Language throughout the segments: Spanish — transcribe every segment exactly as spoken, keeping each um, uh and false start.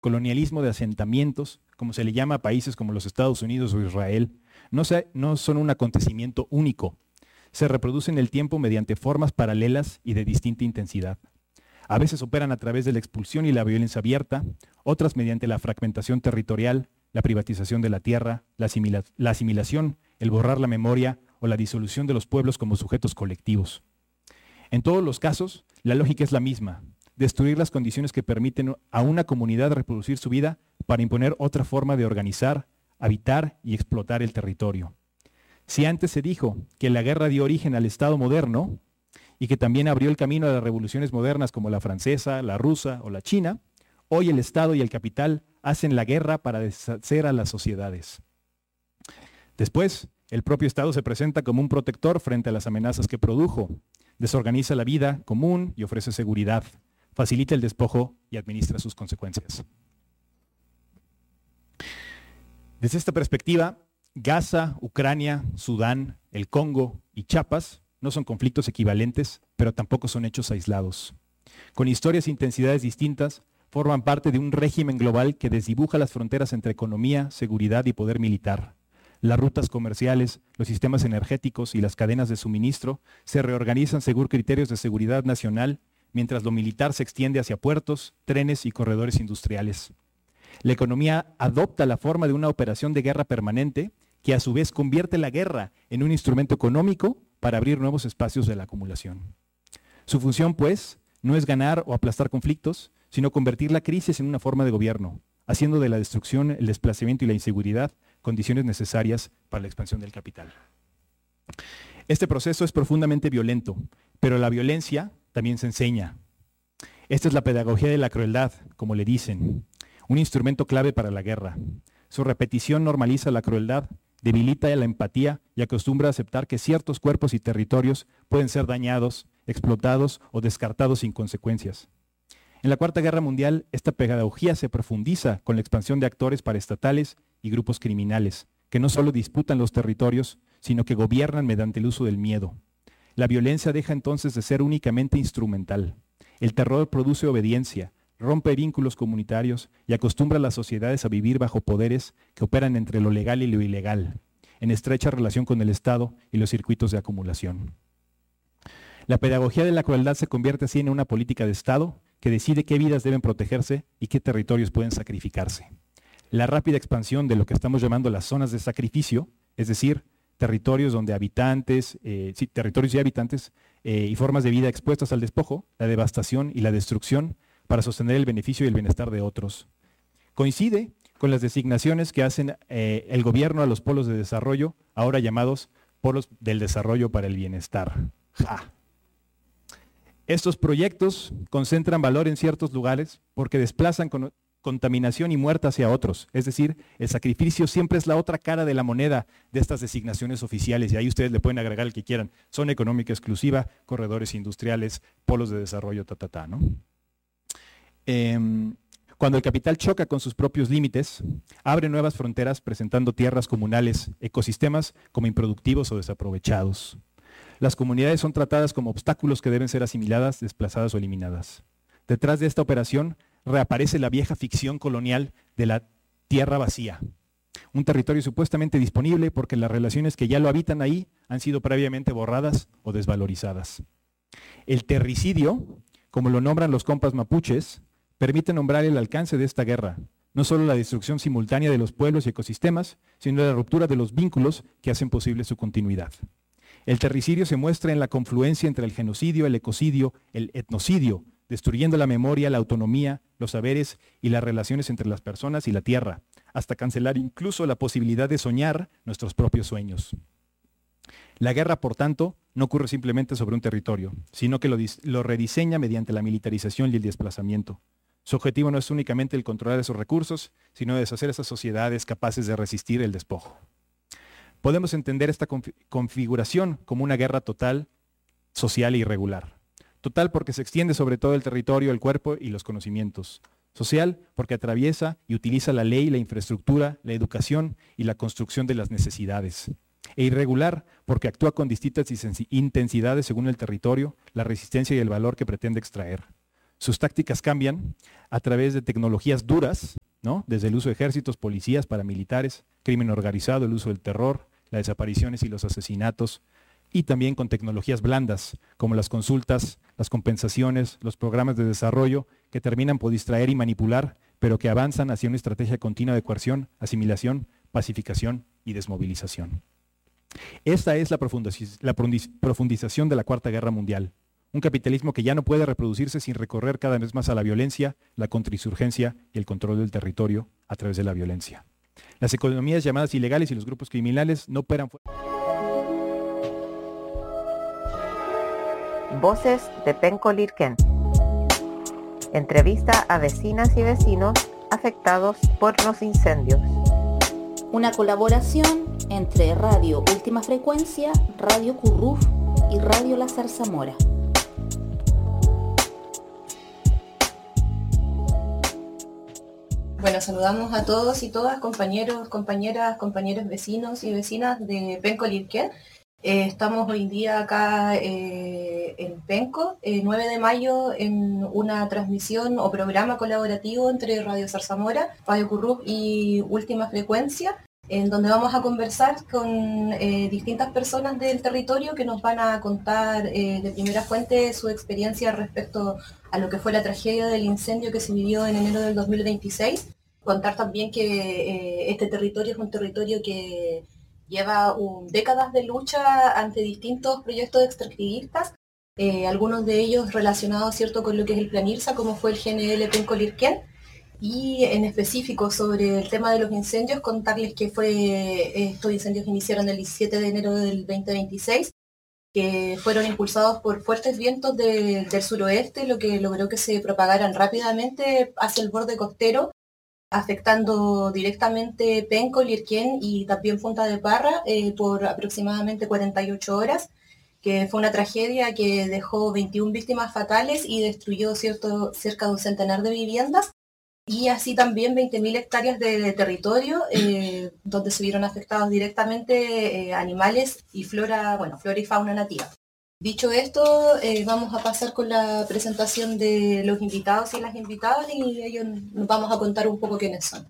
colonialismo de asentamientos, como se le llama a países como los Estados Unidos o Israel, no, se, no son un acontecimiento único. Se reproducen en el tiempo mediante formas paralelas y de distinta intensidad. A veces operan a través de la expulsión y la violencia abierta, otras mediante la fragmentación territorial, la privatización de la tierra, la, asimila la asimilación, el borrar la memoria o la disolución de los pueblos como sujetos colectivos. En todos los casos, la lógica es la misma: destruir las condiciones que permiten a una comunidad reproducir su vida para imponer otra forma de organizar, habitar y explotar el territorio. Si antes se dijo que la guerra dio origen al Estado moderno y que también abrió el camino a las revoluciones modernas como la francesa, la rusa o la china, hoy el Estado y el capital hacen la guerra para deshacer a las sociedades. Después, el propio Estado se presenta como un protector frente a las amenazas que produjo, desorganiza la vida común y ofrece seguridad, facilita el despojo y administra sus consecuencias. Desde esta perspectiva, Gaza, Ucrania, Sudán, el Congo y Chiapas no son conflictos equivalentes, pero tampoco son hechos aislados. Con historias e intensidades distintas, forman parte de un régimen global que desdibuja las fronteras entre economía, seguridad y poder militar. Las rutas comerciales, los sistemas energéticos y las cadenas de suministro se reorganizan según criterios de seguridad nacional, mientras lo militar se extiende hacia puertos, trenes y corredores industriales. La economía adopta la forma de una operación de guerra permanente que a su vez convierte la guerra en un instrumento económico para abrir nuevos espacios de la acumulación. Su función, pues, no es ganar o aplastar conflictos, sino convertir la crisis en una forma de gobierno, haciendo de la destrucción, el desplazamiento y la inseguridad condiciones necesarias para la expansión del capital. Este proceso es profundamente violento, pero la violencia también se enseña. Esta es la pedagogía de la crueldad, como le dicen, un instrumento clave para la guerra. Su repetición normaliza la crueldad, debilita la empatía y acostumbra a aceptar que ciertos cuerpos y territorios pueden ser dañados, explotados o descartados sin consecuencias. En la Cuarta Guerra Mundial, esta pedagogía se profundiza con la expansión de actores paraestatales y grupos criminales, que no solo disputan los territorios, sino que gobiernan mediante el uso del miedo. La violencia deja entonces de ser únicamente instrumental. El terror produce obediencia, rompe vínculos comunitarios y acostumbra a las sociedades a vivir bajo poderes que operan entre lo legal y lo ilegal, en estrecha relación con el Estado y los circuitos de acumulación. La pedagogía de la crueldad se convierte así en una política de Estado que decide qué vidas deben protegerse y qué territorios pueden sacrificarse. La rápida expansión de lo que estamos llamando las zonas de sacrificio, es decir, territorios donde habitantes, eh, sí, territorios y habitantes eh, y formas de vida expuestas al despojo, la devastación y la destrucción para sostener el beneficio y el bienestar de otros. Coincide con las designaciones que hacen eh, el gobierno a los polos de desarrollo, ahora llamados polos del desarrollo para el bienestar. ¡Ja! Estos proyectos concentran valor en ciertos lugares porque desplazan con contaminación y muerte hacia otros. Es decir, el sacrificio siempre es la otra cara de la moneda de estas designaciones oficiales y ahí ustedes le pueden agregar el que quieran. Zona económica exclusiva, corredores industriales, polos de desarrollo, ta, ta, ta, ¿no? Eh, cuando el capital choca con sus propios límites, abre nuevas fronteras presentando tierras comunales, ecosistemas como improductivos o desaprovechados. Las comunidades son tratadas como obstáculos que deben ser asimiladas, desplazadas o eliminadas. Detrás de esta operación reaparece la vieja ficción colonial de la tierra vacía, un territorio supuestamente disponible porque las relaciones que ya lo habitan ahí han sido previamente borradas o desvalorizadas. El terricidio, como lo nombran los compas mapuches, permite nombrar el alcance de esta guerra, no solo la destrucción simultánea de los pueblos y ecosistemas, sino la ruptura de los vínculos que hacen posible su continuidad. El terricidio se muestra en la confluencia entre el genocidio, el ecocidio, el etnocidio, destruyendo la memoria, la autonomía, los saberes y las relaciones entre las personas y la tierra, hasta cancelar incluso la posibilidad de soñar nuestros propios sueños. La guerra, por tanto, no ocurre simplemente sobre un territorio, sino que lo, lo rediseña mediante la militarización y el desplazamiento. Su objetivo no es únicamente el controlar esos recursos, sino deshacer esas sociedades capaces de resistir el despojo. Podemos entender esta configuración como una guerra total, social e irregular. Total porque se extiende sobre todo el territorio, el cuerpo y los conocimientos. Social porque atraviesa y utiliza la ley, la infraestructura, la educación y la construcción de las necesidades. E irregular porque actúa con distintas intensidades según el territorio, la resistencia y el valor que pretende extraer. Sus tácticas cambian a través de tecnologías duras, ¿no? Desde el uso de ejércitos, policías, paramilitares, crimen organizado, el uso del terror, las desapariciones y los asesinatos, y también con tecnologías blandas, como las consultas, las compensaciones, los programas de desarrollo, que terminan por distraer y manipular, pero que avanzan hacia una estrategia continua de coerción, asimilación, pacificación y desmovilización. Esta es la profundización de la Cuarta Guerra Mundial, un capitalismo que ya no puede reproducirse sin recorrer cada vez más a la violencia, la contrainsurgencia y el control del territorio a través de la violencia. Las economías llamadas ilegales y los grupos criminales no operan fuera. Voces de Penco Lirquén. Entrevista a vecinas y vecinos afectados por los incendios. Una colaboración entre Radio Última Frecuencia, Radio Curruf y Radio La Zarzamora. Bueno, saludamos a todos y todas, compañeros, compañeras, compañeros vecinos y vecinas de Penco Lirquén. Eh, estamos hoy día acá eh, en Penco, eh, nueve de mayo, en una transmisión o programa colaborativo entre Radio Zarzamora, Radio Curruf y Última Frecuencia, en donde vamos a conversar con eh, distintas personas del territorio que nos van a contar eh, de primera fuente su experiencia respecto a lo que fue la tragedia del incendio que se vivió en enero del dos mil veintiséis. Contar también que eh, este territorio es un territorio que lleva un, décadas de lucha ante distintos proyectos extractivistas, eh, algunos de ellos relacionados, ¿cierto?, con lo que es el Plan IRSA, como fue el G N L Penco Lirquén, y en específico sobre el tema de los incendios, contarles que fue, estos incendios iniciaron el diecisiete de enero del veinte veintiséis, que fueron impulsados por fuertes vientos de, del suroeste, lo que logró que se propagaran rápidamente hacia el borde costero, afectando directamente Penco, Lirquén y también Punta de Parra eh, por aproximadamente cuarenta y ocho horas, que fue una tragedia que dejó veintiuna víctimas fatales y destruyó cierto, cerca de un centenar de viviendas, y así también veinte mil hectáreas de, de territorio, eh, donde se vieron afectados directamente eh, animales y flora, bueno, flora y fauna nativa. Dicho esto, eh, vamos a pasar con la presentación de los invitados y las invitadas, y ellos nos vamos a contar un poco quiénes son.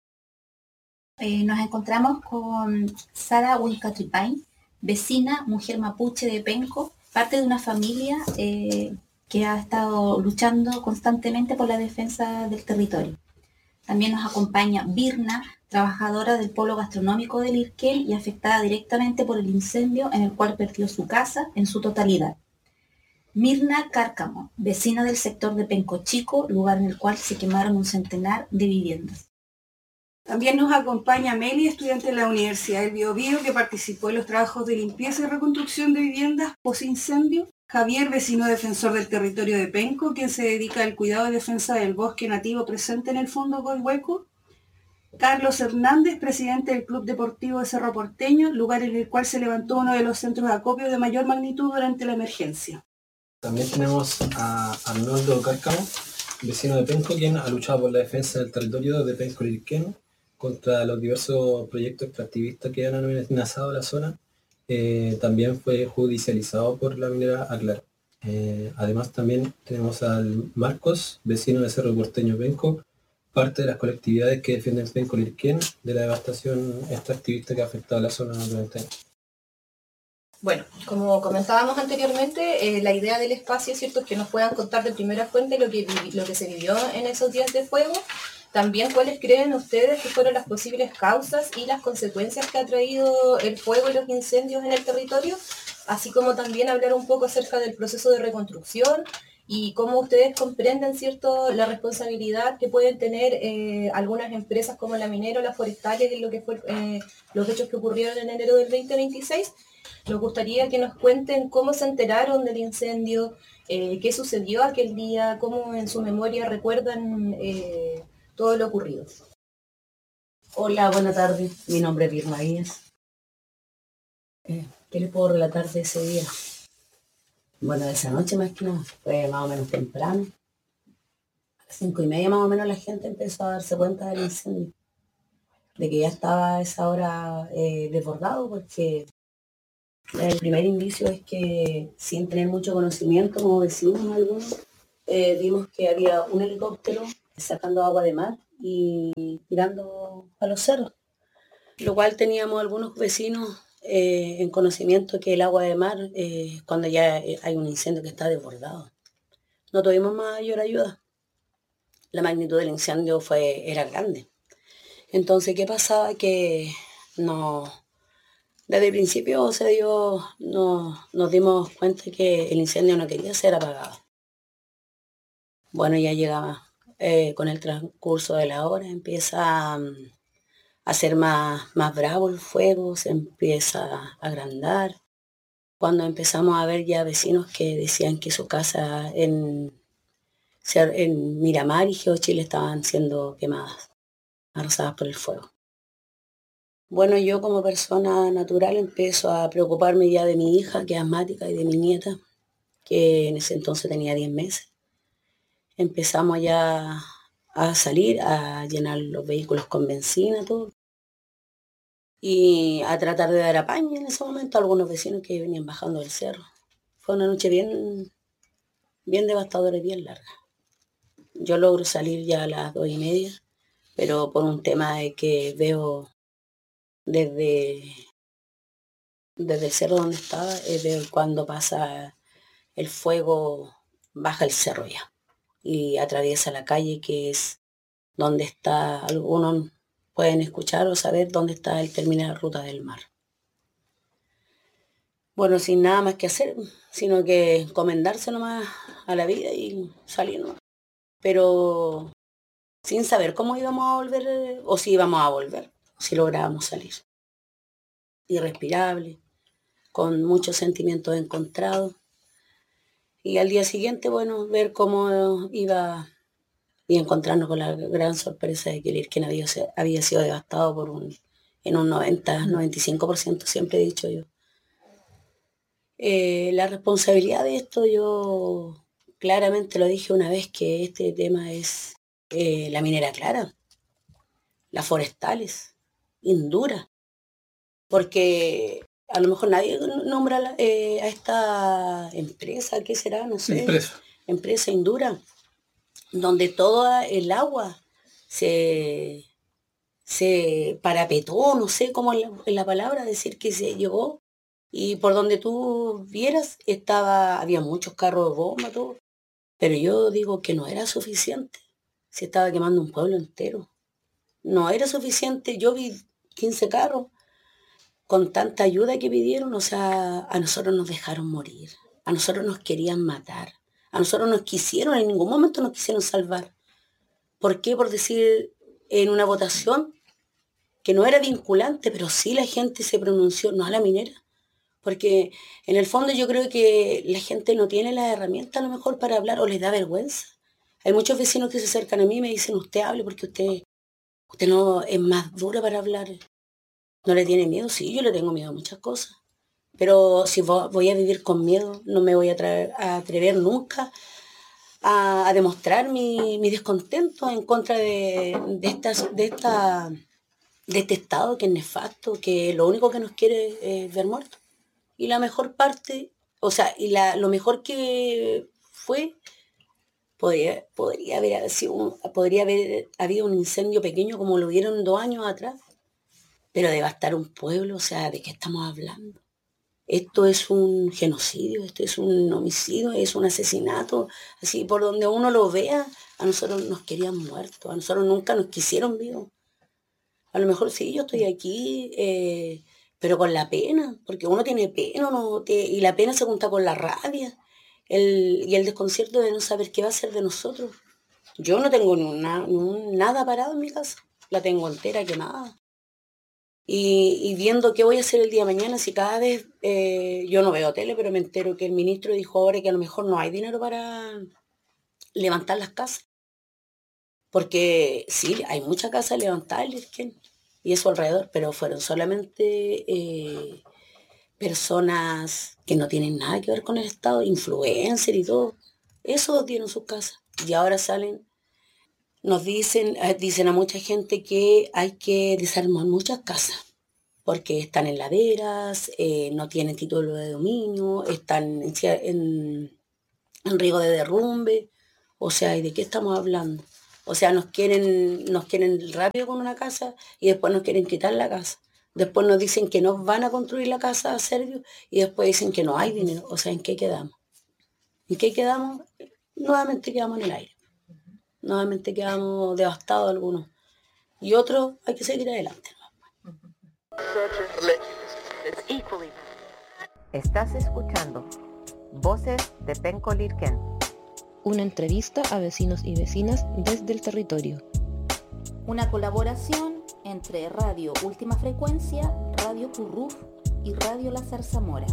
Eh, nos encontramos con Sara Huilcatripay, vecina, mujer mapuche de Penco, parte de una familia eh, que ha estado luchando constantemente por la defensa del territorio. También nos acompaña Birna, trabajadora del polo gastronómico de Lirquén y afectada directamente por el incendio en el cual perdió su casa en su totalidad. Mirna Cárcamo, vecina del sector de Penco Chico, lugar en el cual se quemaron un centenar de viviendas. También nos acompaña Meli, estudiante de la Universidad del Biobío, que participó en los trabajos de limpieza y reconstrucción de viviendas post-incendio. Javier, vecino defensor del territorio de Penco, quien se dedica al cuidado y defensa del bosque nativo presente en el fondo Coihueco. Carlos Hernández, presidente del Club Deportivo de Cerro Porteño, lugar en el cual se levantó uno de los centros de acopio de mayor magnitud durante la emergencia. También tenemos a Arnoldo Cárcamo, vecino de Penco, quien ha luchado por la defensa del territorio de Penco Lirquén contra los diversos proyectos extractivistas que han amenazado la zona. Eh, también fue judicializado por la minera Aclar. Eh, además también tenemos al Marcos, vecino de Cerro Porteño Penco, parte de las colectividades que defienden Penco Lirquén de la devastación extractivista que ha afectado a la zona durante años. Bueno, como comentábamos anteriormente, eh, la idea del espacio, ¿cierto?, es que nos puedan contar de primera fuente lo que, lo que se vivió en esos días de fuego. También, ¿cuáles creen ustedes que fueron las posibles causas y las consecuencias que ha traído el fuego y los incendios en el territorio? Así como también hablar un poco acerca del proceso de reconstrucción y cómo ustedes comprenden, ¿cierto?, la responsabilidad que pueden tener eh, algunas empresas como la minera o las forestales en lo que fue eh, los hechos que ocurrieron en enero del veinte veintiséis. Nos gustaría que nos cuenten cómo se enteraron del incendio, eh, qué sucedió aquel día, cómo en su memoria recuerdan eh, todo lo ocurrido. Hola, buenas tardes. Mi nombre es Birna Díaz. Eh, ¿Qué les puedo relatar de ese día? Bueno, de esa noche más que nada, fue más o menos temprano. A las cinco y media más o menos la gente empezó a darse cuenta del incendio. De que ya estaba a esa hora eh, desbordado, porque el primer indicio es que sin tener mucho conocimiento como vecinos algunos, eh, vimos que había un helicóptero sacando agua de mar y tirando a los cerros, lo cual teníamos algunos vecinos eh, en conocimiento que el agua de mar, eh, cuando ya hay un incendio que está desbordado. No tuvimos mayor ayuda. La magnitud del incendio fue, era grande. Entonces, ¿qué pasaba? Que no, desde el principio se dio, no, nos dimos cuenta que el incendio no quería ser apagado. Bueno, ya llegaba eh, con el transcurso de la hora, empieza a, a ser más, más bravo el fuego, se empieza a agrandar. Cuando empezamos a ver ya vecinos que decían que su casa en, en Miramar y Geochile estaban siendo quemadas, arrasadas por el fuego. Bueno, yo como persona natural empiezo a preocuparme ya de mi hija, que es asmática, y de mi nieta, que en ese entonces tenía diez meses. Empezamos ya a salir, a llenar los vehículos con benzina, todo. Y a tratar de dar apaño en ese momento a algunos vecinos que venían bajando del cerro. Fue una noche bien, bien devastadora y bien larga. Yo logro salir ya a las dos y media, pero por un tema de que veo desde, desde el cerro donde estaba, eh, veo cuando pasa el fuego, baja el cerro ya y atraviesa la calle, que es donde está, algunos pueden escuchar o saber dónde está el terminal Ruta del Mar. Bueno, sin nada más que hacer, sino que encomendarse nomás a la vida y salir nomás. Pero sin saber cómo íbamos a volver, o si íbamos a volver, si lográbamos salir. Irrespirable, con muchos sentimientos encontrados. Y al día siguiente, bueno, ver cómo iba y encontrarnos con la gran sorpresa de que el Irquén había, había sido devastado por un, en un noventa, noventa y cinco por ciento, siempre he dicho yo. Eh, la responsabilidad de esto, yo claramente lo dije una vez, que este tema es eh, la minera clara, las forestales, Indura, porque a lo mejor nadie nombra eh, a esta empresa, ¿qué será? No sé. Empresa. Empresa Indura, donde toda el agua se, se parapetó, no sé cómo es la, la palabra, decir que se llevó, y por donde tú vieras estaba, había muchos carros de bomba, todo, pero yo digo que no era suficiente, se estaba quemando un pueblo entero, no era suficiente. Yo vi quince carros con tanta ayuda que pidieron, o sea, a nosotros nos dejaron morir, a nosotros nos querían matar. A nosotros nos quisieron, en ningún momento nos quisieron salvar. ¿Por qué? Por decir en una votación que no era vinculante, pero sí la gente se pronunció, no a la minera. Porque en el fondo yo creo que la gente no tiene las herramientas a lo mejor para hablar, o les da vergüenza. Hay muchos vecinos que se acercan a mí y me dicen, usted hable porque usted, usted no es más dura para hablar. ¿No le tiene miedo? Sí, yo le tengo miedo a muchas cosas. Pero si voy a vivir con miedo, no me voy a, a atrever nunca a, a demostrar mi, mi descontento en contra de, de, estas, de, esta, de este estado que es nefasto, que lo único que nos quiere es ver muertos. Y la mejor parte, o sea, y la, lo mejor que fue, podría, podría, haber sido un, podría haber habido un incendio pequeño como lo vieron dos años atrás, pero devastar un pueblo, o sea, ¿de qué estamos hablando? Esto es un genocidio, esto es un homicidio, es un asesinato. Así, por donde uno lo vea, a nosotros nos querían muertos, a nosotros nunca nos quisieron vivos. A lo mejor sí, yo estoy aquí, eh, pero con la pena, porque uno tiene pena, uno te, y la pena se junta con la rabia el, y el desconcierto de no saber qué va a ser de nosotros. Yo no tengo ni, una, ni un, nada parado en mi casa, la tengo entera quemada. Y, y viendo qué voy a hacer el día de mañana, si cada vez, eh, yo no veo tele, pero me entero que el ministro dijo ahora que a lo mejor no hay dinero para levantar las casas. Porque sí, hay muchas casas levantadas y eso alrededor, pero fueron solamente eh, personas que no tienen nada que ver con el Estado, influencers y todo. Eso tienen sus casas. Y ahora salen, nos dicen, dicen a mucha gente que hay que desarmar muchas casas, porque están en laderas, eh, no tienen título de dominio, están en, en, en riesgo de derrumbe. O sea, ¿y de qué estamos hablando? O sea, nos quieren, nos quieren rápido con una casa y después nos quieren quitar la casa. Después nos dicen que no van a construir la casa a Servio y después dicen que no hay dinero. O sea, ¿en qué quedamos? ¿En qué quedamos? Nuevamente quedamos en el aire. Nuevamente quedamos devastados algunos. Y otros hay que seguir adelante. Estás escuchando Voces de Penco Lirquén. Una entrevista a vecinos y vecinas desde el territorio. Una colaboración entre Radio Última Frecuencia, Radio Curruf y Radio La Zarzamora.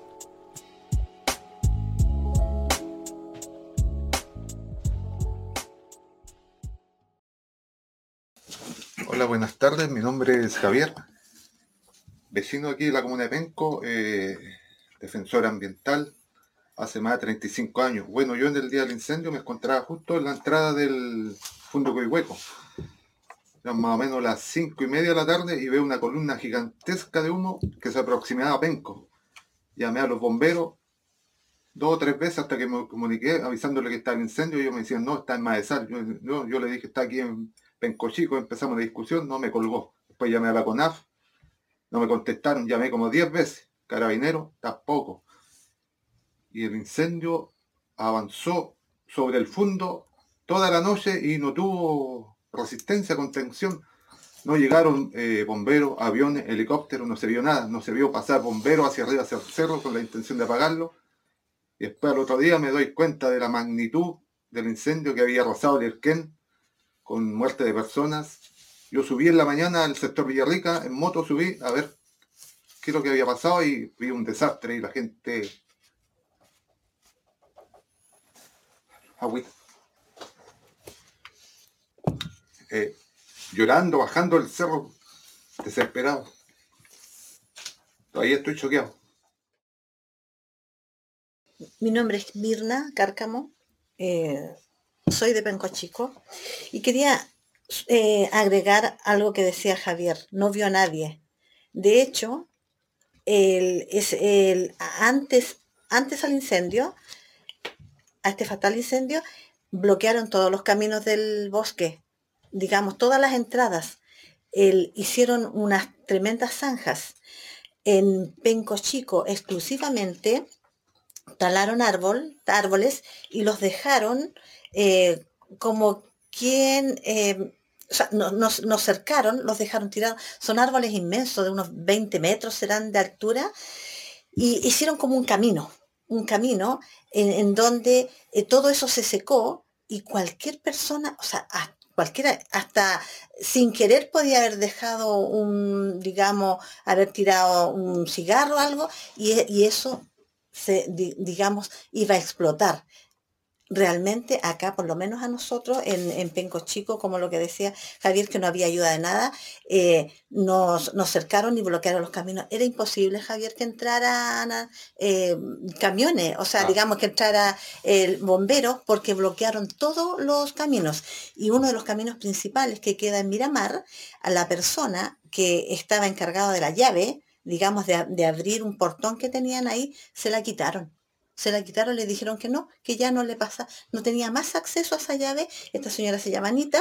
Hola, buenas tardes. Mi nombre es Javier, vecino aquí de la comuna de Penco, eh, defensor ambiental, hace más de treinta y cinco años. Bueno, yo en el día del incendio me encontraba justo en la entrada del Fundo Coihueco. Eran más o menos las cinco y media de la tarde y veo una columna gigantesca de humo que se aproximaba a Penco. Llamé a los bomberos dos o tres veces hasta que me comuniqué avisándole que estaba el incendio y ellos me decían, no, está en Maesal. Yo, yo, yo le dije, está aquí en Penco Chico, empezamos la discusión, no me colgó. Después llamé a la CONAF, no me contestaron, llamé como diez veces. Carabinero, tampoco. Y el incendio avanzó sobre el fundo toda la noche y no tuvo resistencia, contención. No llegaron eh, bomberos, aviones, helicópteros, no se vio nada. No se vio pasar bomberos hacia arriba, hacia el cerro, con la intención de apagarlo. Y después al otro día me doy cuenta de la magnitud del incendio que había arrasado Lirquén, con muerte de personas. Yo subí en la mañana al sector Villarrica, en moto subí a ver qué es lo que había pasado y vi un desastre y la gente... Agüita. Eh, llorando, bajando el cerro, desesperado. Todavía estoy choqueado. Mi nombre es Mirna Cárcamo, eh, soy de Penco Chico y quería eh, agregar algo que decía Javier, no vio a nadie. De hecho, el, es el, antes, antes al incendio, a este fatal incendio, bloquearon todos los caminos del bosque, digamos, todas las entradas. El, hicieron unas tremendas zanjas. En Penco Chico exclusivamente talaron árbol, árboles y los dejaron eh, como quien... Eh, o sea, nos, nos, nos cercaron, los dejaron tirados. Son árboles inmensos, de unos veinte metros serán de altura, y hicieron como un camino, un camino en, en donde eh, todo eso se secó y cualquier persona, o sea, a, cualquiera, hasta sin querer podía haber dejado un, digamos, haber tirado un cigarro o algo, y, y eso, se, di, digamos, iba a explotar. Realmente acá, por lo menos a nosotros, en, en Penco Chico, como lo que decía Javier, que no había ayuda de nada, eh, nos, nos cercaron y bloquearon los caminos. Era imposible, Javier, que entraran eh, camiones, o sea, ah. digamos que entrara el bombero, porque bloquearon todos los caminos. Y uno de los caminos principales que queda en Miramar, a la persona que estaba encargada de la llave, digamos, de, de abrir un portón que tenían ahí, se la quitaron. Se la quitaron, le dijeron que no, que ya no le pasa, no tenía más acceso a esa llave. Esta señora se llama Anita.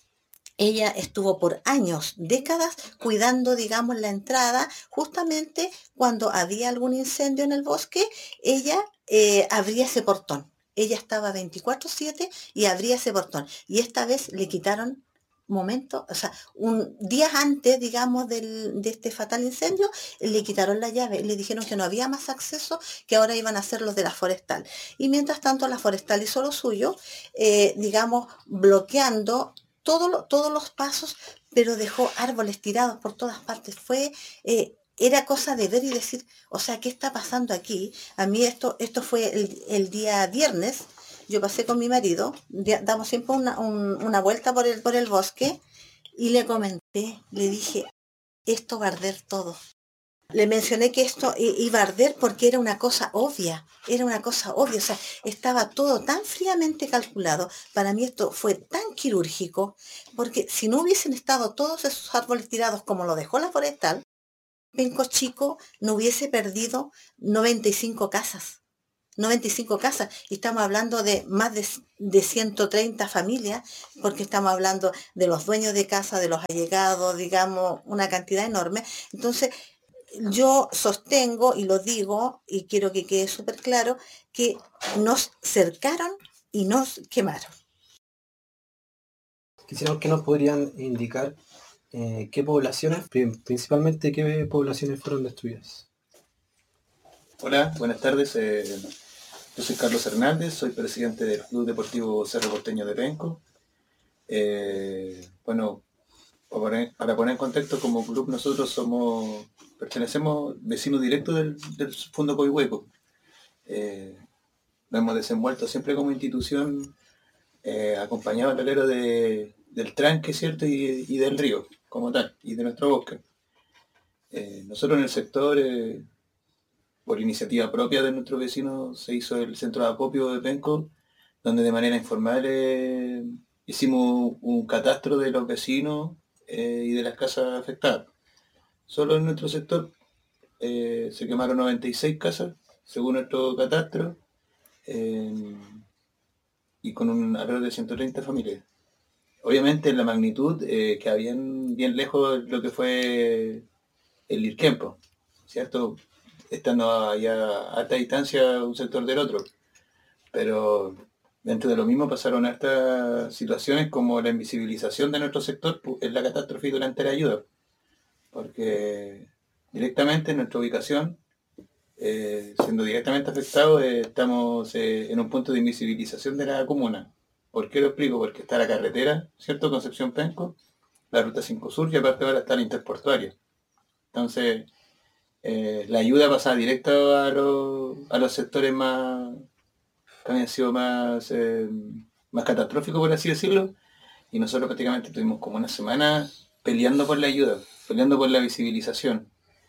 Ella estuvo por años, décadas, cuidando, digamos, la entrada. Justamente cuando había algún incendio en el bosque, ella eh, abría ese portón. Ella estaba veinticuatro siete y abría ese portón. Y esta vez le quitaron momento, o sea, un día antes, digamos, del, de este fatal incendio, le quitaron la llave, le dijeron que no había más acceso, que ahora iban a hacer los de la forestal. Y mientras tanto la forestal hizo lo suyo, eh, digamos, bloqueando todo lo, todos los pasos, pero dejó árboles tirados por todas partes. Fue... Eh, era cosa de ver y decir, o sea, ¿qué está pasando aquí? A mí esto, esto fue el, el día viernes. Yo pasé con mi marido, damos siempre una, un, una vuelta por el, por el bosque, y le comenté, le dije, esto va a arder todo. Le mencioné que esto iba a arder porque era una cosa obvia, era una cosa obvia, o sea, estaba todo tan fríamente calculado. Para mí esto fue tan quirúrgico, porque si no hubiesen estado todos esos árboles tirados como lo dejó la forestal, Penco Chico no hubiese perdido noventa y cinco casas. noventa y cinco casas, y estamos hablando de más de, de ciento treinta familias, porque estamos hablando de los dueños de casa, de los allegados, digamos, una cantidad enorme. Entonces, yo sostengo y lo digo, y quiero que quede súper claro, que nos cercaron y nos quemaron. Quisiéramos que nos podrían indicar eh, qué poblaciones, principalmente qué poblaciones fueron destruidas. Hola, buenas tardes. Eh, yo soy Carlos Hernández, soy presidente del Club Deportivo Cerro Porteño de Penco. Eh, bueno, para poner, para poner en contexto, como club nosotros somos, pertenecemos vecinos directos del, del Fondo Coihueco. Eh, nos hemos desenvuelto siempre como institución, eh, acompañado al alero de, del tranque, ¿cierto? Y, y del río, como tal, y de nuestro bosque. Eh, nosotros en el sector, eh, por iniciativa propia de nuestros vecinos, se hizo el centro de acopio de Penco, donde de manera informal eh, hicimos un catastro de los vecinos eh, y de las casas afectadas. Solo en nuestro sector eh, se quemaron noventa y seis casas, según nuestro catastro, eh, y con un alrededor de ciento treinta familias. Obviamente en la magnitud eh, queda bien, bien lejos lo que fue el Lirquempo, ¿cierto? Estando allá a alta distancia un sector del otro. Pero dentro de lo mismo pasaron estas situaciones como la invisibilización de nuestro sector en la catástrofe y durante la ayuda. Porque directamente en nuestra ubicación, eh, siendo directamente afectados, eh, estamos eh, en un punto de invisibilización de la comuna. ¿Por qué lo explico? Porque está la carretera, ¿cierto? Concepción Penco, la ruta cinco Sur y aparte ahora está la interportuaria. Entonces, eh, la ayuda pasa directo a, los, a los sectores más que habían sido más, eh, más catastróficos, por así decirlo, y nosotros prácticamente tuvimos como una semana peleando por la ayuda, peleando por la visibilización.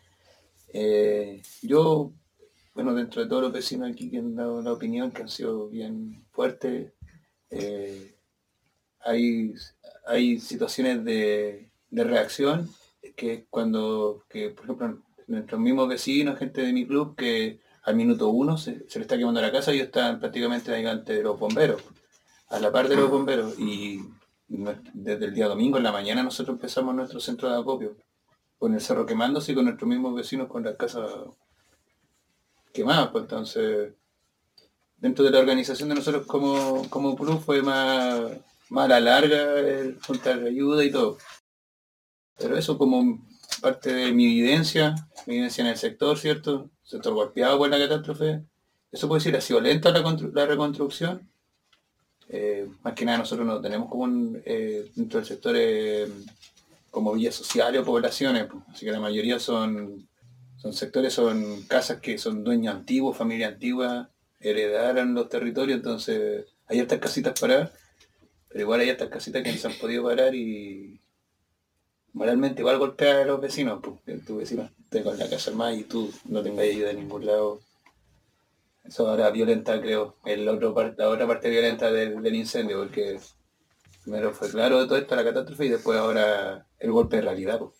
Eh, yo, bueno, dentro de todos los vecinos aquí que han dado la opinión, que han sido bien fuertes, eh, hay, hay situaciones de, de reacción, que cuando, que por ejemplo, nuestros mismos vecinos, gente de mi club, que al minuto uno se, se le está quemando la casa y ellos están prácticamente ahí ante los bomberos, a la par de los bomberos, y desde el día domingo en la mañana nosotros empezamos nuestro centro de acopio, con el cerro quemándose y con nuestros mismos vecinos con las casas quemadas. Pues entonces, dentro de la organización de nosotros como, como club fue más, más a la larga el juntar ayuda y todo. Pero eso como parte de mi vivencia, mi vivencia en el sector, ¿cierto? Sector golpeado por la catástrofe. Eso puede decir, ha sido lenta la, la reconstrucción. Eh, más que nada nosotros no tenemos como un, eh, dentro del sector eh, como villas sociales o poblaciones, pues. Así que la mayoría son, son sectores, son casas que son dueños antiguos, familia antigua, heredaron los territorios, entonces hay estas casitas paradas, pero igual hay estas casitas que no se han podido parar y moralmente igual golpea a los vecinos, pues, tu vecino esté con la casa armada y tú no tengas ayuda de ningún lado. Eso ahora violenta, creo, el otro par, la otra parte violenta del, del incendio, porque primero fue claro de todo esto, la catástrofe, y después ahora el golpe de realidad. Pues.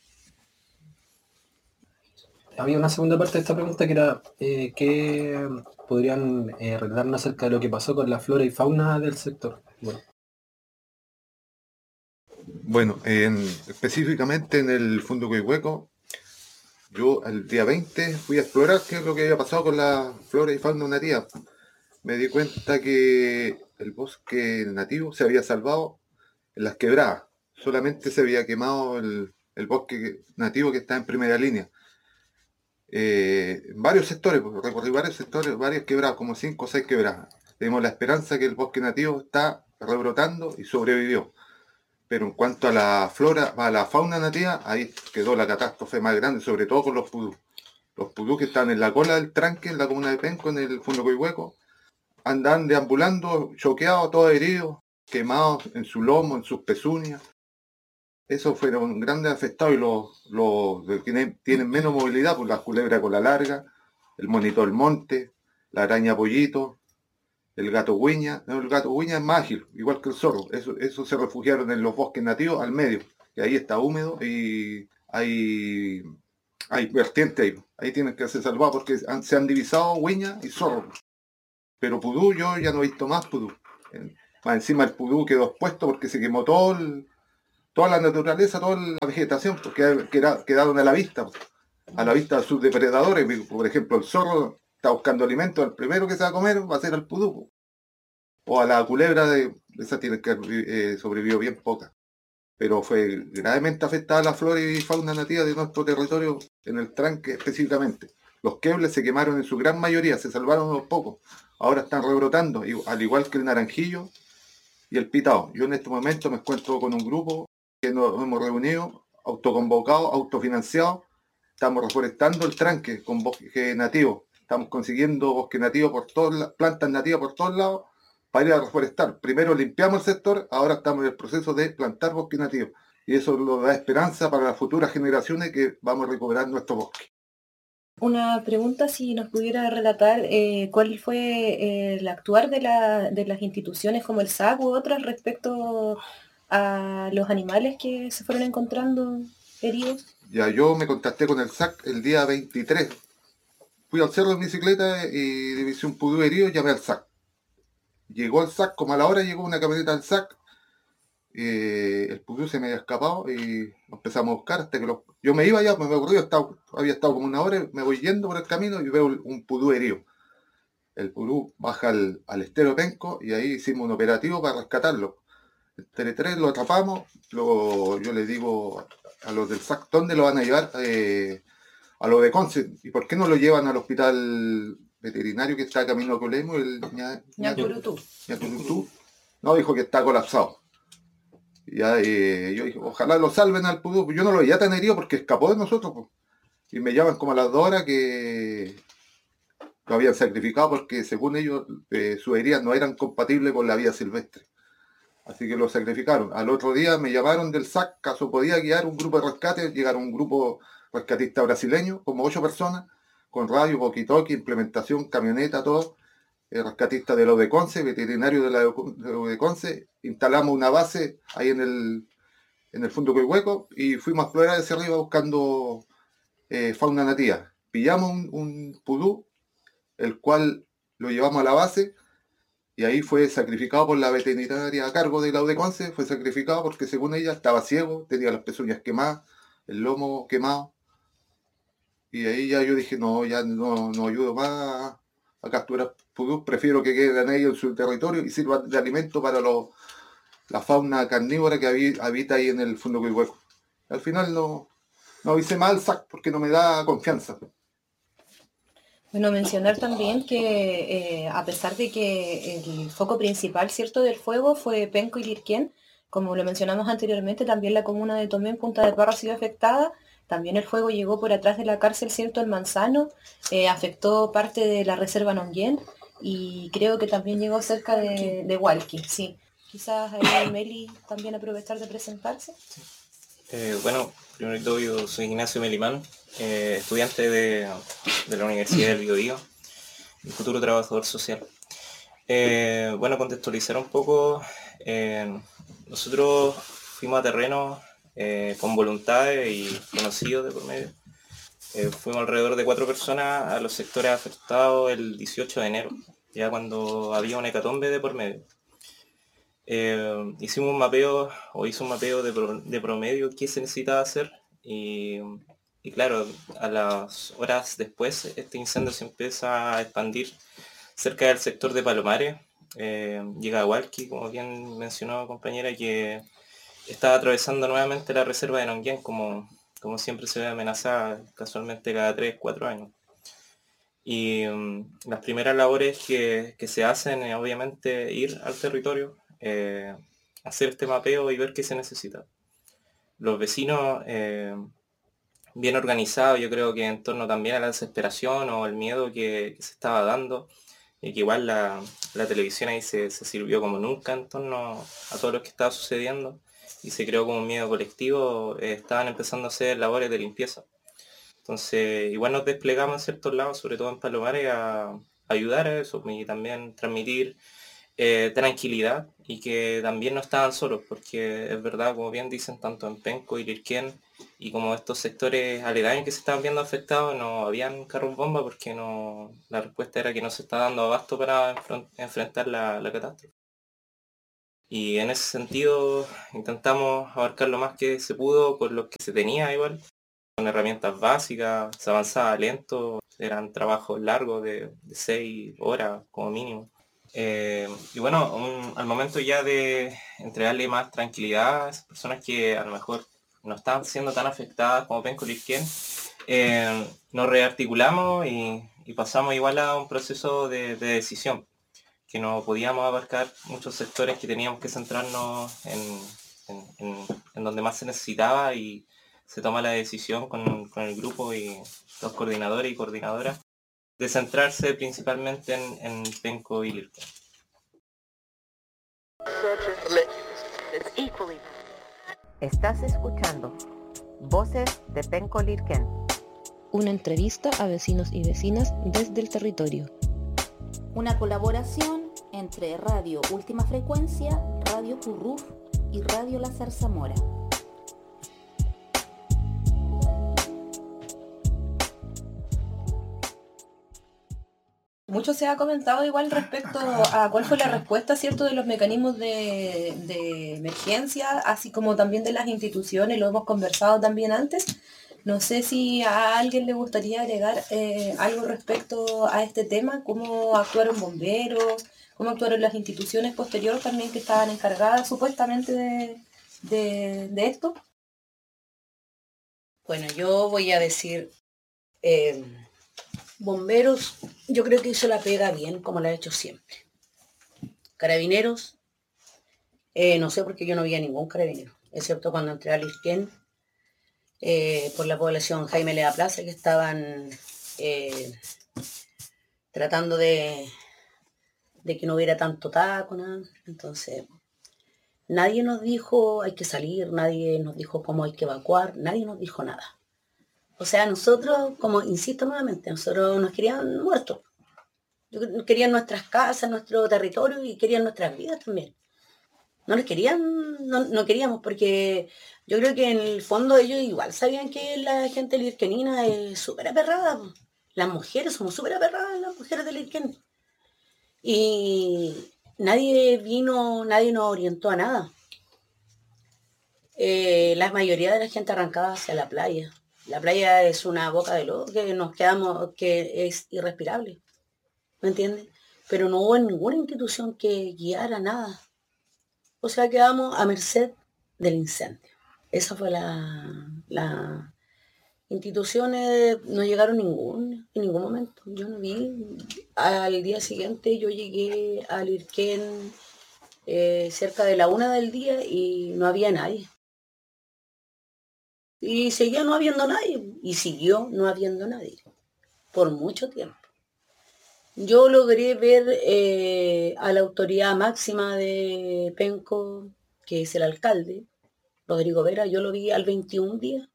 Había una segunda parte de esta pregunta que era eh, ¿qué podrían eh, relatarnos acerca de lo que pasó con la flora y fauna del sector? Bueno. Bueno, en, específicamente en el Fondo Coihueco, yo el día veinte fui a explorar qué es lo que había pasado con la flora y fauna nativa. Me di cuenta que el bosque nativo se había salvado en las quebradas. Solamente se había quemado el, el bosque nativo que está en primera línea. Eh, en varios sectores, porque recorrí varios sectores, varias quebradas, como cinco o seis quebradas. Tenemos la esperanza que el bosque nativo está rebrotando y sobrevivió. Pero en cuanto a la flora, a la fauna nativa, ahí quedó la catástrofe más grande, sobre todo con los pudú. Los pudú que están en la cola del tranque, en la comuna de Penco, en el Fondo Coihueco, andan deambulando, choqueados, todos heridos, quemados en su lomo, en sus pezuñas. Esos fueron grandes afectados y los, los que tienen, tienen menos movilidad, pues la culebra cola larga, el monito del monte, la araña pollito, el gato huiña. No, el gato huiña es más ágil, igual que el zorro. Eso, eso se refugiaron en los bosques nativos al medio, que ahí está húmedo y hay, hay vertiente ahí. Ahí tienen que ser salvados porque han, se han divisado huiña y zorro. Pero pudú yo ya no he visto más pudú. Más encima el pudú quedó expuesto porque se quemó todo el, toda la naturaleza, toda la vegetación, porque quedaron a la vista, a la vista de sus depredadores. Por ejemplo, el zorro está buscando alimento, el primero que se va a comer va a ser al pudú. O a la culebra, de esa tiene que eh, sobrevivió bien poca. Pero fue gravemente afectada la flora y fauna nativa de nuestro territorio, en el tranque específicamente. Los quebles se quemaron en su gran mayoría, se salvaron unos pocos. Ahora están rebrotando, al igual que el naranjillo y el pitao. Yo en este momento me encuentro con un grupo que nos hemos reunido, autoconvocados, autofinanciados. Estamos reforestando el tranque con bosque nativo. Estamos consiguiendo bosque nativo por todas plantas nativas por todos lados para ir a reforestar. Primero limpiamos el sector, ahora estamos en el proceso de plantar bosque nativo. Y eso nos da esperanza para las futuras generaciones que vamos a recuperar nuestro bosque. Una pregunta, si nos pudiera relatar eh, cuál fue eh, el actuar de, la, de las instituciones como el S A C u otras respecto a los animales que se fueron encontrando heridos. Ya, yo me contacté con el S A C el día veintitrés. Fui al cerro en bicicleta y divisé un pudú herido, llamé al S A C. Llegó el S A C, como a la hora llegó una camioneta del S A C. Eh, el pudú se me había escapado y lo empezamos a buscar hasta que lo... yo me iba ya, me ocurrió, estaba, había estado como una hora, me voy yendo por el camino y veo un pudú herido. El pudú baja al, al estero de Penco y ahí hicimos un operativo para rescatarlo. El T L tres lo atrapamos, lo, yo le digo a los del S A C, ¿dónde lo van a llevar? Eh, a los de Conce. ¿Y por qué no lo llevan al hospital veterinario que está a camino a Colemo, el Ñacurutú? Ñacurutú. No, dijo que está colapsado. Ya, eh, yo dije, ojalá lo salven al pudú. Yo no lo veía tan herido porque escapó de nosotros. Pues. Y me llaman como a las dos horas que lo habían sacrificado porque según ellos eh, sus heridas no eran compatibles con la vida silvestre. Así que lo sacrificaron. Al otro día me llamaron del S A C, caso podía guiar un grupo de rescate. Llegaron un grupo rescatista brasileño, como ocho personas, con radio, walkie-talkie, implementación, camioneta, todo. El rescatista de la U D Conce, veterinario de la U D Conce, instalamos una base ahí en el, en el fondo Coihueco y fuimos a explorar hacia arriba buscando eh, fauna nativa. Pillamos un, un pudú, el cual lo llevamos a la base y ahí fue sacrificado por la veterinaria a cargo de la U D Conce, fue sacrificado porque según ella estaba ciego, tenía las pezuñas quemadas, el lomo quemado. Y ahí ya yo dije, no, ya no, no ayudo más a capturar pudú, prefiero que queden ellos en su territorio y sirvan de alimento para los, la fauna carnívora que habita ahí en el fondo Coihueco. Al final no, no avisé más al S A C porque no me da confianza. Bueno, mencionar también que eh, a pesar de que el foco principal, ¿cierto?, del fuego fue Penco y Lirquén, como lo mencionamos anteriormente, también la comuna de Tomé en Punta de Parra ha sido afectada. También el fuego llegó por atrás de la cárcel, ¿cierto?, el Manzano, eh, afectó parte de la reserva Nonguén y creo que también llegó cerca de, de Hualqui, sí. Quizás ahí Meli también aprovechar de presentarse. Eh, bueno, primero que todo yo soy Ignacio Melimán, eh, estudiante de, de la Universidad del Biobío y futuro trabajador social. Eh, bueno, contextualizar un poco, eh, nosotros fuimos a terreno eh, con voluntades y conocidos de por medio. Eh, fuimos alrededor de cuatro personas a los sectores afectados el dieciocho de enero, ya cuando había una hecatombe de por medio. Eh, hicimos un mapeo, o hizo un mapeo de, pro, de promedio qué se necesitaba hacer y, y claro, a las horas después este incendio se empieza a expandir cerca del sector de Palomares, eh, llega a Hualqui, como bien mencionó compañera, que está atravesando nuevamente la reserva de Nonguén, como, como siempre se ve amenazada casualmente cada tres cuatro años. Y um, las primeras labores que, que se hacen es obviamente ir al territorio, Eh, hacer este mapeo y ver qué se necesita. Los vecinos eh, bien organizados, yo creo que en torno también a la desesperación o el miedo que, que se estaba dando, y que igual la, la televisión ahí se, se sirvió como nunca en torno a todo lo que estaba sucediendo y se creó como un miedo colectivo, eh, estaban empezando a hacer labores de limpieza. Entonces igual nos desplegamos en ciertos lados, sobre todo en Palomares, a, a ayudar a eso y también transmitir Eh, tranquilidad y que también no estaban solos, porque es verdad, como bien dicen, tanto en Penco y Lirquén y como estos sectores aledaños que se estaban viendo afectados no habían carros bomba porque no, la respuesta era que no se está dando abasto para enfren- enfrentar la, la catástrofe. Y en ese sentido intentamos abarcar lo más que se pudo con lo que se tenía igual, con herramientas básicas, se avanzaba lento, eran trabajos largos de, de seis horas como mínimo. Eh, y bueno, un- al momento ya de entregarle más tranquilidad a esas personas que a lo mejor no están siendo tan afectadas como Penco Lirquén, eh, nos rearticulamos y, y pasamos igual a un proceso de, de decisión, que no podíamos abarcar muchos sectores, que teníamos que centrarnos en, en- en- en donde más se necesitaba, y se toma la decisión con, con el grupo y los coordinadores y coordinadoras de centrarse principalmente en, en Penco y Lirquén. Estás escuchando Voces de Penco Lirquén. Una entrevista a vecinos y vecinas desde el territorio. Una colaboración entre Radio Última Frecuencia, Radio Curruf y Radio La Zarzamora. Mucho se ha comentado igual respecto a cuál fue la respuesta, ¿cierto?, de los mecanismos de, de emergencia, así como también de las instituciones, lo hemos conversado también antes. No sé si a alguien le gustaría agregar eh, algo respecto a este tema, cómo actuaron bomberos, cómo actuaron las instituciones posteriores también que estaban encargadas supuestamente de, de, de esto. Bueno, yo voy a decir, eh, bomberos, yo creo que hizo la pega bien, como la ha hecho siempre. Carabineros, eh, no sé porque yo no vi a ningún carabinero, excepto cuando entré a Lirquén, eh, por la población Jaime Lea Plaza, que estaban eh, tratando de, de que no hubiera tanto taco, nada. Entonces, nadie nos dijo hay que salir, nadie nos dijo cómo hay que evacuar, nadie nos dijo nada. O sea, nosotros, como insisto nuevamente, nosotros nos querían muertos. Querían nuestras casas, nuestro territorio y querían nuestras vidas también. No les querían, no, no queríamos, porque yo creo que en el fondo ellos igual sabían que la gente lirquenina es súper aperrada. Las mujeres somos súper aperradas, las mujeres de Lirquén. Y nadie vino, nadie nos orientó a nada. Eh, la mayoría de la gente arrancaba hacia la playa. La playa es una boca de lodo que nos quedamos, que es irrespirable, ¿me entiendes? Pero no hubo ninguna institución que guiara nada. O sea, quedamos a merced del incendio. Esa fue la... la instituciones, no llegaron ningún, en ningún momento. Yo no vi. Al día siguiente yo llegué a Lirquén eh, cerca de la una del día y no había nadie. Y seguía no habiendo nadie, y siguió no habiendo nadie, por mucho tiempo. Yo logré ver eh, a la autoridad máxima de Penco, que es el alcalde, Rodrigo Vera, yo lo vi al veintiún días,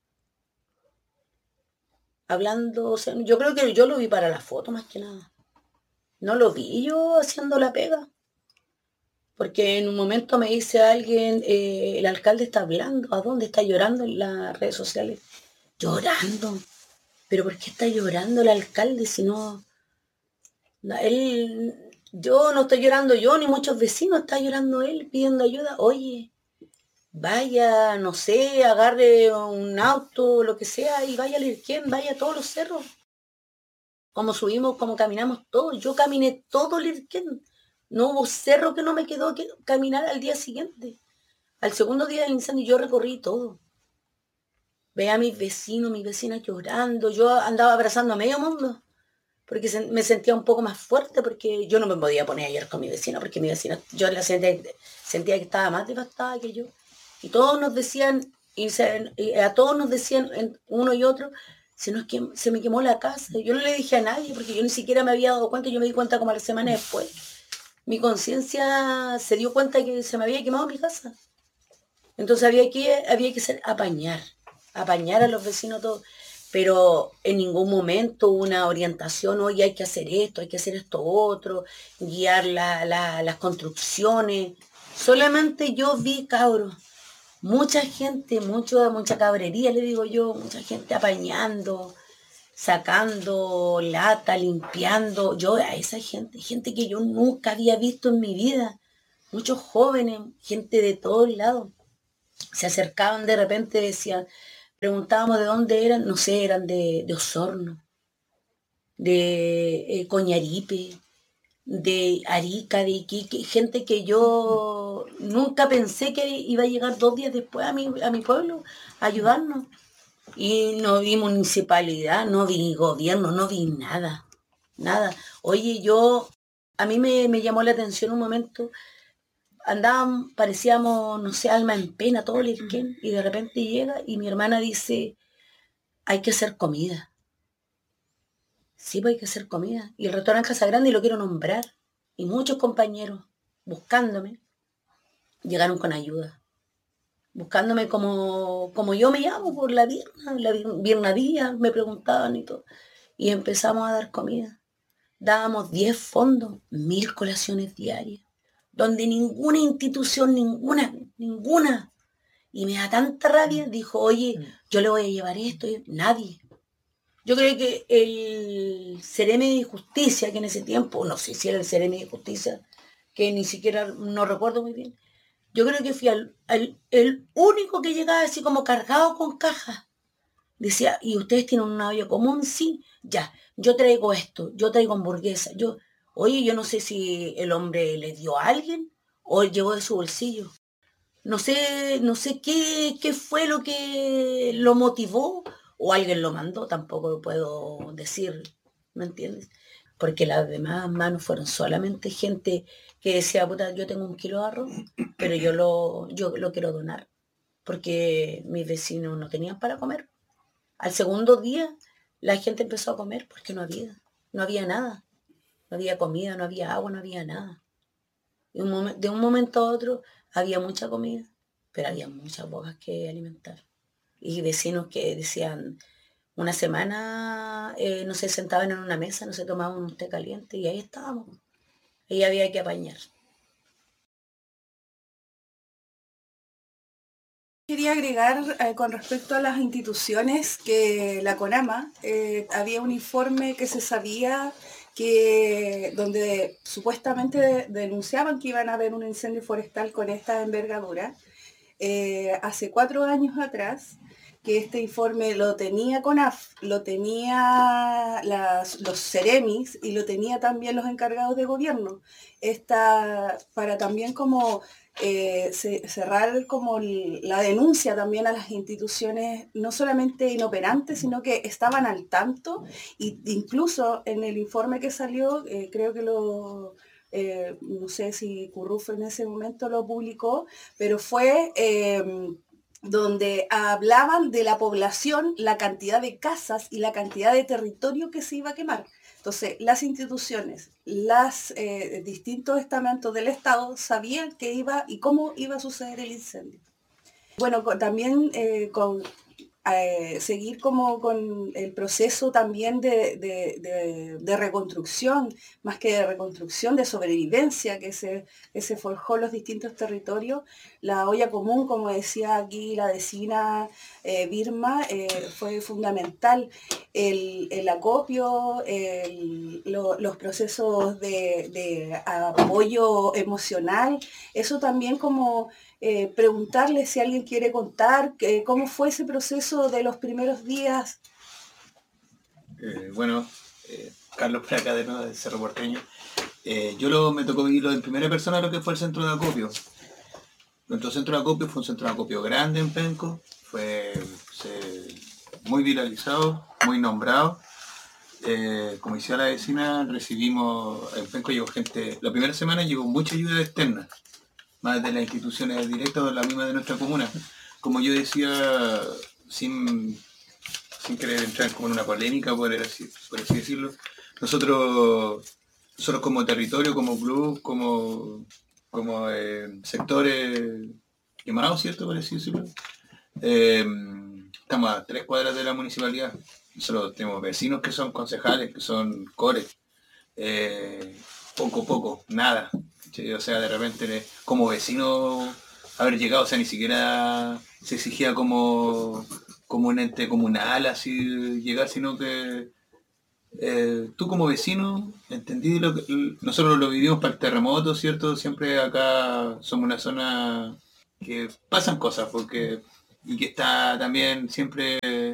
hablando, o sea, yo creo que yo lo vi para la foto más que nada. No lo vi yo haciendo la pega. Porque en un momento me dice alguien, eh, el alcalde está hablando, ¿a dónde está llorando en las redes sociales? Llorando. ¿Pero por qué está llorando el alcalde si no... Él, yo no estoy llorando yo, ni muchos vecinos, está llorando él pidiendo ayuda. Oye, vaya, no sé, agarre un auto, lo que sea, y vaya a Lirquén, vaya a todos los cerros. Como subimos, como caminamos todos. Yo caminé todo Lirquén. No hubo cerro que no me quedó que caminar al día siguiente. Al segundo día del incendio yo recorrí todo. Veía a mis vecinos, mis vecinas llorando. Yo andaba abrazando a medio mundo. Porque se, me sentía un poco más fuerte, porque yo no me podía poner ayer con mi vecina, porque mi vecina, yo la sentía, sentía que estaba más devastada que yo. Y todos nos decían, y, se, y a todos nos decían, uno y otro, se, nos quemó, se me quemó la casa. Yo no le dije a nadie, porque yo ni siquiera me había dado cuenta, yo me di cuenta como a la semana después. Mi conciencia se dio cuenta que se me había quemado mi casa. Entonces había que, había que ser, apañar, apañar a los vecinos todos. Pero en ningún momento hubo una orientación, oye, hay que hacer esto, hay que hacer esto otro, guiar la, la, las construcciones. Solamente yo vi, cabros, mucha gente, mucho, mucha cabrería, le digo yo, mucha gente apañando, sacando lata, limpiando. Yo a esa gente, gente que yo nunca había visto en mi vida, muchos jóvenes, gente de todos lados, se acercaban de repente, decían, preguntábamos de dónde eran, no sé, eran de, de Osorno, de eh, Coñaripe, de Arica, de Iquique, gente que yo nunca pensé que iba a llegar dos días después a mi, a mi pueblo a ayudarnos. Y no vi municipalidad, no vi gobierno, no vi nada, nada. Oye, yo, a mí me, me llamó la atención un momento, andábamos, parecíamos, no sé, alma en pena, todo el Irquén, y de repente llega y mi hermana dice, hay que hacer comida. Sí, pues hay que hacer comida. Y el restaurante Casa Grande, y lo quiero nombrar, y muchos compañeros buscándome, llegaron con ayuda. Buscándome como, como yo me llamo, por la Virna, la Virna Díaz, me preguntaban y todo. Y empezamos a dar comida. Dábamos diez fondos, mil colaciones diarias, donde ninguna institución, ninguna, ninguna, y me da tanta rabia, dijo, oye, yo le voy a llevar esto, nadie. Yo creo que el Ceremi de Justicia, que en ese tiempo, no sé si era el Ceremi de Justicia, que ni siquiera, no recuerdo muy bien, yo creo que fui al, al, el único que llegaba así como cargado con cajas. Decía, ¿y ustedes tienen una olla común? Sí, ya, yo traigo esto, yo traigo hamburguesa. Yo, oye, yo no sé si el hombre le dio a alguien o llegó de su bolsillo. No sé, no sé qué, qué fue lo que lo motivó o alguien lo mandó, tampoco lo puedo decir, ¿me entiendes? Porque las demás manos fueron solamente gente que decía, puta, yo tengo un kilo de arroz, pero yo lo, yo lo quiero donar, porque mis vecinos no tenían para comer. Al segundo día, la gente empezó a comer porque no había, no había nada. No había comida, no había agua, no había nada. De un, momen, de un momento a otro había mucha comida, pero había muchas bocas que alimentar. Y vecinos que decían, una semana eh, no se sentaban en una mesa, no se tomaban un té caliente, y ahí estábamos. Y había que apañar. Quería agregar eh, con respecto a las instituciones que la CONAMA, eh, había un informe que se sabía que donde supuestamente de, denunciaban que iban a haber un incendio forestal con esta envergadura, eh, hace cuatro años atrás, que este informe lo tenía CONAF, lo tenía las, los Ceremis y lo tenía también los encargados de gobierno. Esta, para también como eh, se, cerrar como el, la denuncia también a las instituciones, no solamente inoperantes, sino que estaban al tanto, e incluso en el informe que salió, eh, creo que lo... Eh, no sé si Curruf en ese momento lo publicó, pero fue... Eh, donde hablaban de la población, la cantidad de casas y la cantidad de territorio que se iba a quemar. Entonces, las instituciones, los eh, distintos estamentos del Estado sabían qué iba y cómo iba a suceder el incendio. Bueno, con, también eh, con, eh, seguir como con el proceso también de, de, de, de reconstrucción, más que de reconstrucción, de sobrevivencia que se, que se forjó en los distintos territorios. La olla común, como decía aquí la vecina eh, Birma, eh, fue fundamental. El, el acopio, el, lo, los procesos de, de apoyo emocional, eso también como eh, preguntarle si alguien quiere contar eh, cómo fue ese proceso de los primeros días. Eh, bueno, eh, Carlos por acá de nuevo, de Cerro Porteño. Eh, yo lo, me tocó vivirlo en primera persona lo que fue el centro de acopio. Nuestro centro de acopio fue un centro de acopio grande en Penco, fue se, muy viralizado, muy nombrado. Eh, como decía la vecina, recibimos, en Penco llegó gente, la primera semana llegó mucha ayuda externa, más de las instituciones directas o la misma de nuestra comuna. Como yo decía, sin, sin querer entrar como en una polémica, por así, por así decirlo, nosotros, nosotros como territorio, como club, como, como eh, sectores quemados, ¿cierto? Por así decirlo, eh, estamos a tres cuadras de la municipalidad. Nosotros tenemos vecinos que son concejales, que son cores, eh, poco, poco, nada. O sea, de repente como vecino haber llegado, o sea, ni siquiera se exigía como, como un ente comunal así llegar, sino que eh, tú como vecino, entendí lo que nosotros lo vivimos para el terremoto, ¿cierto? Siempre acá somos una zona que pasan cosas, porque y que está también siempre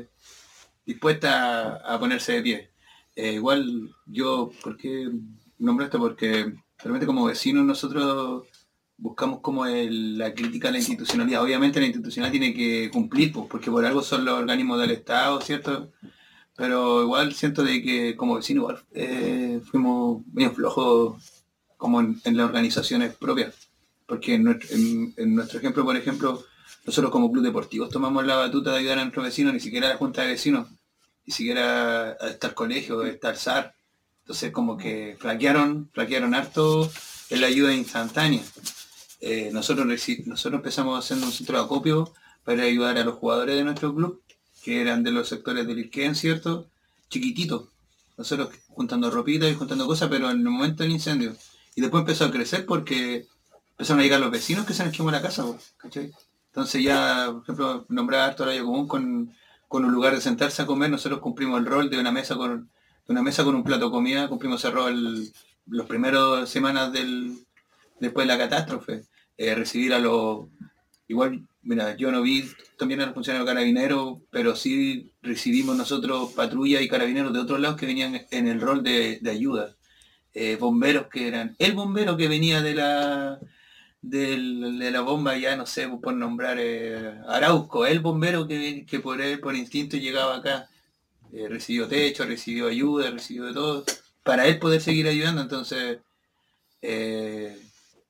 dispuesta a, a ponerse de pie. Eh, igual yo, ¿por qué nombro esto? Porque realmente como vecinos nosotros buscamos como el, la crítica a la institucionalidad. Obviamente la institucionalidad tiene que cumplir, pues, porque por algo son los organismos del Estado, ¿cierto? Pero igual siento de que como vecinos igual eh, fuimos medio flojos como en, en las organizaciones propias. Porque en nuestro, en, en nuestro ejemplo, por ejemplo, nosotros como club deportivos tomamos la batuta de ayudar a nuestros vecinos, ni siquiera a la junta de vecinos, ni siquiera está el colegio, está el S A R. Entonces como que flaquearon, flaquearon harto en la ayuda instantánea. Eh, nosotros, nosotros empezamos haciendo un centro de acopio para ayudar a los jugadores de nuestro club, que eran de los sectores del Irquén, ¿cierto? Chiquititos. Nosotros juntando ropita y juntando cosas, pero en el momento del incendio. Y después empezó a crecer porque empezaron a llegar los vecinos que se les quemó la casa, ¿cachai? Entonces ya, por ejemplo, nombrar harto horario común con, con un lugar de sentarse a comer, nosotros cumplimos el rol de una mesa con, de una mesa con un plato de comida, cumplimos ese rol los primeros semanas del, después de la catástrofe. Eh, recibir a los... Igual, mira, yo no vi también a los funcionarios carabineros, pero sí recibimos nosotros patrullas y carabineros de otros lados que venían en el rol de, de ayuda. Eh, bomberos que eran... El bombero que venía de la... Del, de la bomba, ya no sé, por nombrar eh, Arauco, el bombero que, que por él, por instinto llegaba acá, eh, recibió techo, recibió ayuda, recibió de todo, para él poder seguir ayudando. Entonces eh,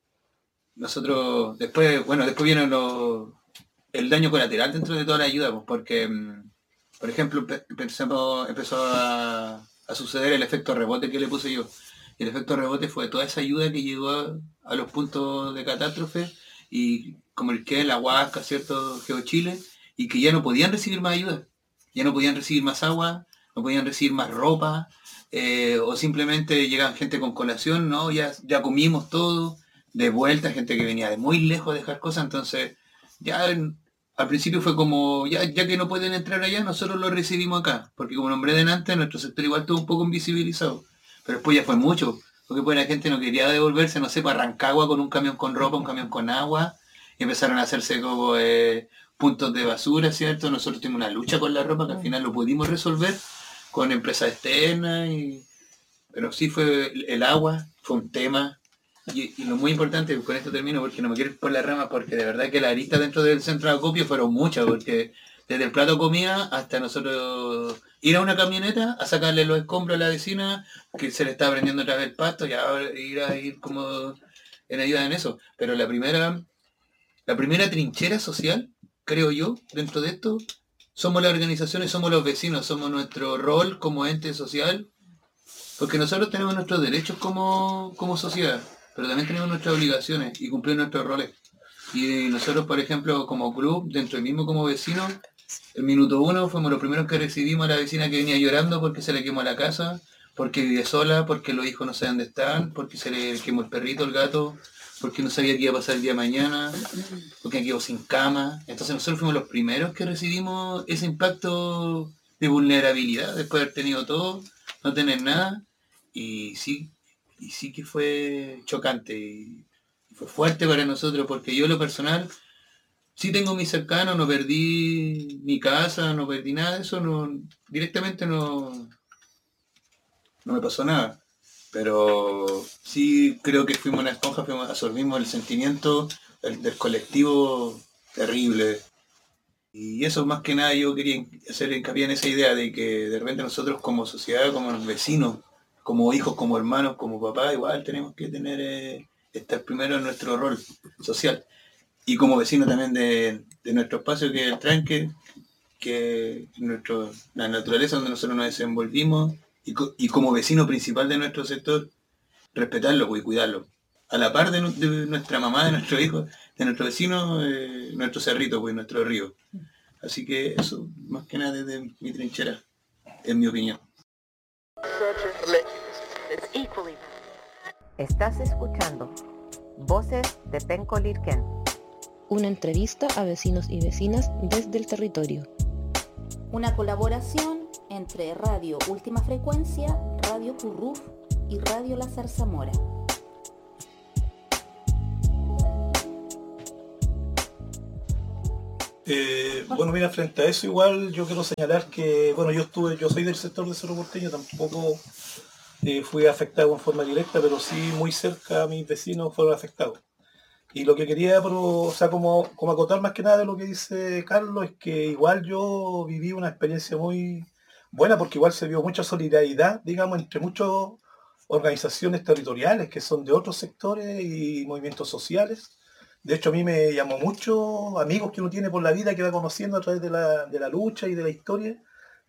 nosotros después, bueno, después viene lo, el daño colateral dentro de toda la ayuda, pues, porque por ejemplo empezamos, empezó a, a suceder el efecto rebote que le puse yo. Y el efecto rebote fue toda esa ayuda que llegó a, a los puntos de catástrofe, y como el que la Huasca, ¿cierto? GeoChile, y que ya no podían recibir más ayuda, ya no podían recibir más agua, no podían recibir más ropa, eh, o simplemente llegaban gente con colación, no, ya, ya comimos todo, de vuelta, gente que venía de muy lejos a dejar cosas. Entonces ya en, al principio fue como, ya, ya que no pueden entrar allá, nosotros lo recibimos acá, porque como nombré delante, nuestro sector igual estuvo un poco invisibilizado. Pero después ya fue mucho, porque pues la gente no quería devolverse, no sé, para Rancagua con un camión con ropa, un camión con agua, y empezaron a hacerse como eh, puntos de basura, ¿cierto? Nosotros tuvimos una lucha con la ropa que al final lo pudimos resolver con empresas externas, y... pero sí fue el agua, fue un tema, y, y lo muy importante, con esto termino porque no me quiero ir por la rama, porque de verdad que las aristas dentro del centro de acopio fueron muchas, porque desde el plato de comida hasta nosotros ir a una camioneta a sacarle los escombros a la vecina que se le está prendiendo otra vez el pasto, y ahora ir a ir como en ayuda en eso. Pero la primera, la primera trinchera social, creo yo, dentro de esto, somos las organizaciones, somos los vecinos, somos nuestro rol como ente social, porque nosotros tenemos nuestros derechos como, como sociedad, pero también tenemos nuestras obligaciones y cumplir nuestros roles. Y nosotros, por ejemplo, como club, dentro del mismo como vecinos, el minuto uno fuimos los primeros que recibimos a la vecina que venía llorando porque se le quemó la casa, porque vive sola, porque los hijos no saben dónde están, porque se le quemó el perrito, el gato, porque no sabía qué iba a pasar el día de mañana, porque quedó sin cama. Entonces nosotros fuimos los primeros que recibimos ese impacto de vulnerabilidad, después de haber tenido todo, no tener nada, y sí, y sí que fue chocante, y fue fuerte para nosotros, porque yo en lo personal sí tengo mis cercanos, no perdí mi casa, no perdí nada de eso, no, directamente no, no me pasó nada. Pero sí creo que fuimos una esponja, fuimos, absorbimos el sentimiento el, del colectivo terrible. Y eso más que nada yo quería hacer hincapié en esa idea de que de repente nosotros como sociedad, como vecinos, como hijos, como hermanos, como papás, igual tenemos que tener eh, estar primero en nuestro rol social. Y como vecino también de, de nuestro espacio, que es el tranque, que es nuestro, la naturaleza donde nosotros nos desenvolvimos, y, co y como vecino principal de nuestro sector, respetarlo y cuidarlo. A la par de, de nuestra mamá, de nuestro hijo, de nuestro vecino, eh, nuestro cerrito, pues nuestro río. Así que eso, más que nada desde mi trinchera, en mi opinión. Estás escuchando Voces de Penco Lirquén. Una entrevista a vecinos y vecinas desde el territorio. Una colaboración entre Radio Última Frecuencia, Radio Curruf y Radio La Zarzamora. Eh, bueno, mira, frente a eso igual yo quiero señalar que, bueno, yo estuve, yo soy del sector de Cerro Porteño, tampoco eh, fui afectado en forma directa, pero sí muy cerca a mis vecinos fueron afectados. Y lo que quería, pero, o sea, como, como acotar más que nada de lo que dice Carlos, es que igual yo viví una experiencia muy buena, porque igual se vio mucha solidaridad, digamos, entre muchas organizaciones territoriales que son de otros sectores y movimientos sociales. De hecho, a mí me llamó mucho amigos que uno tiene por la vida, que va conociendo a través de la, de la lucha y de la historia,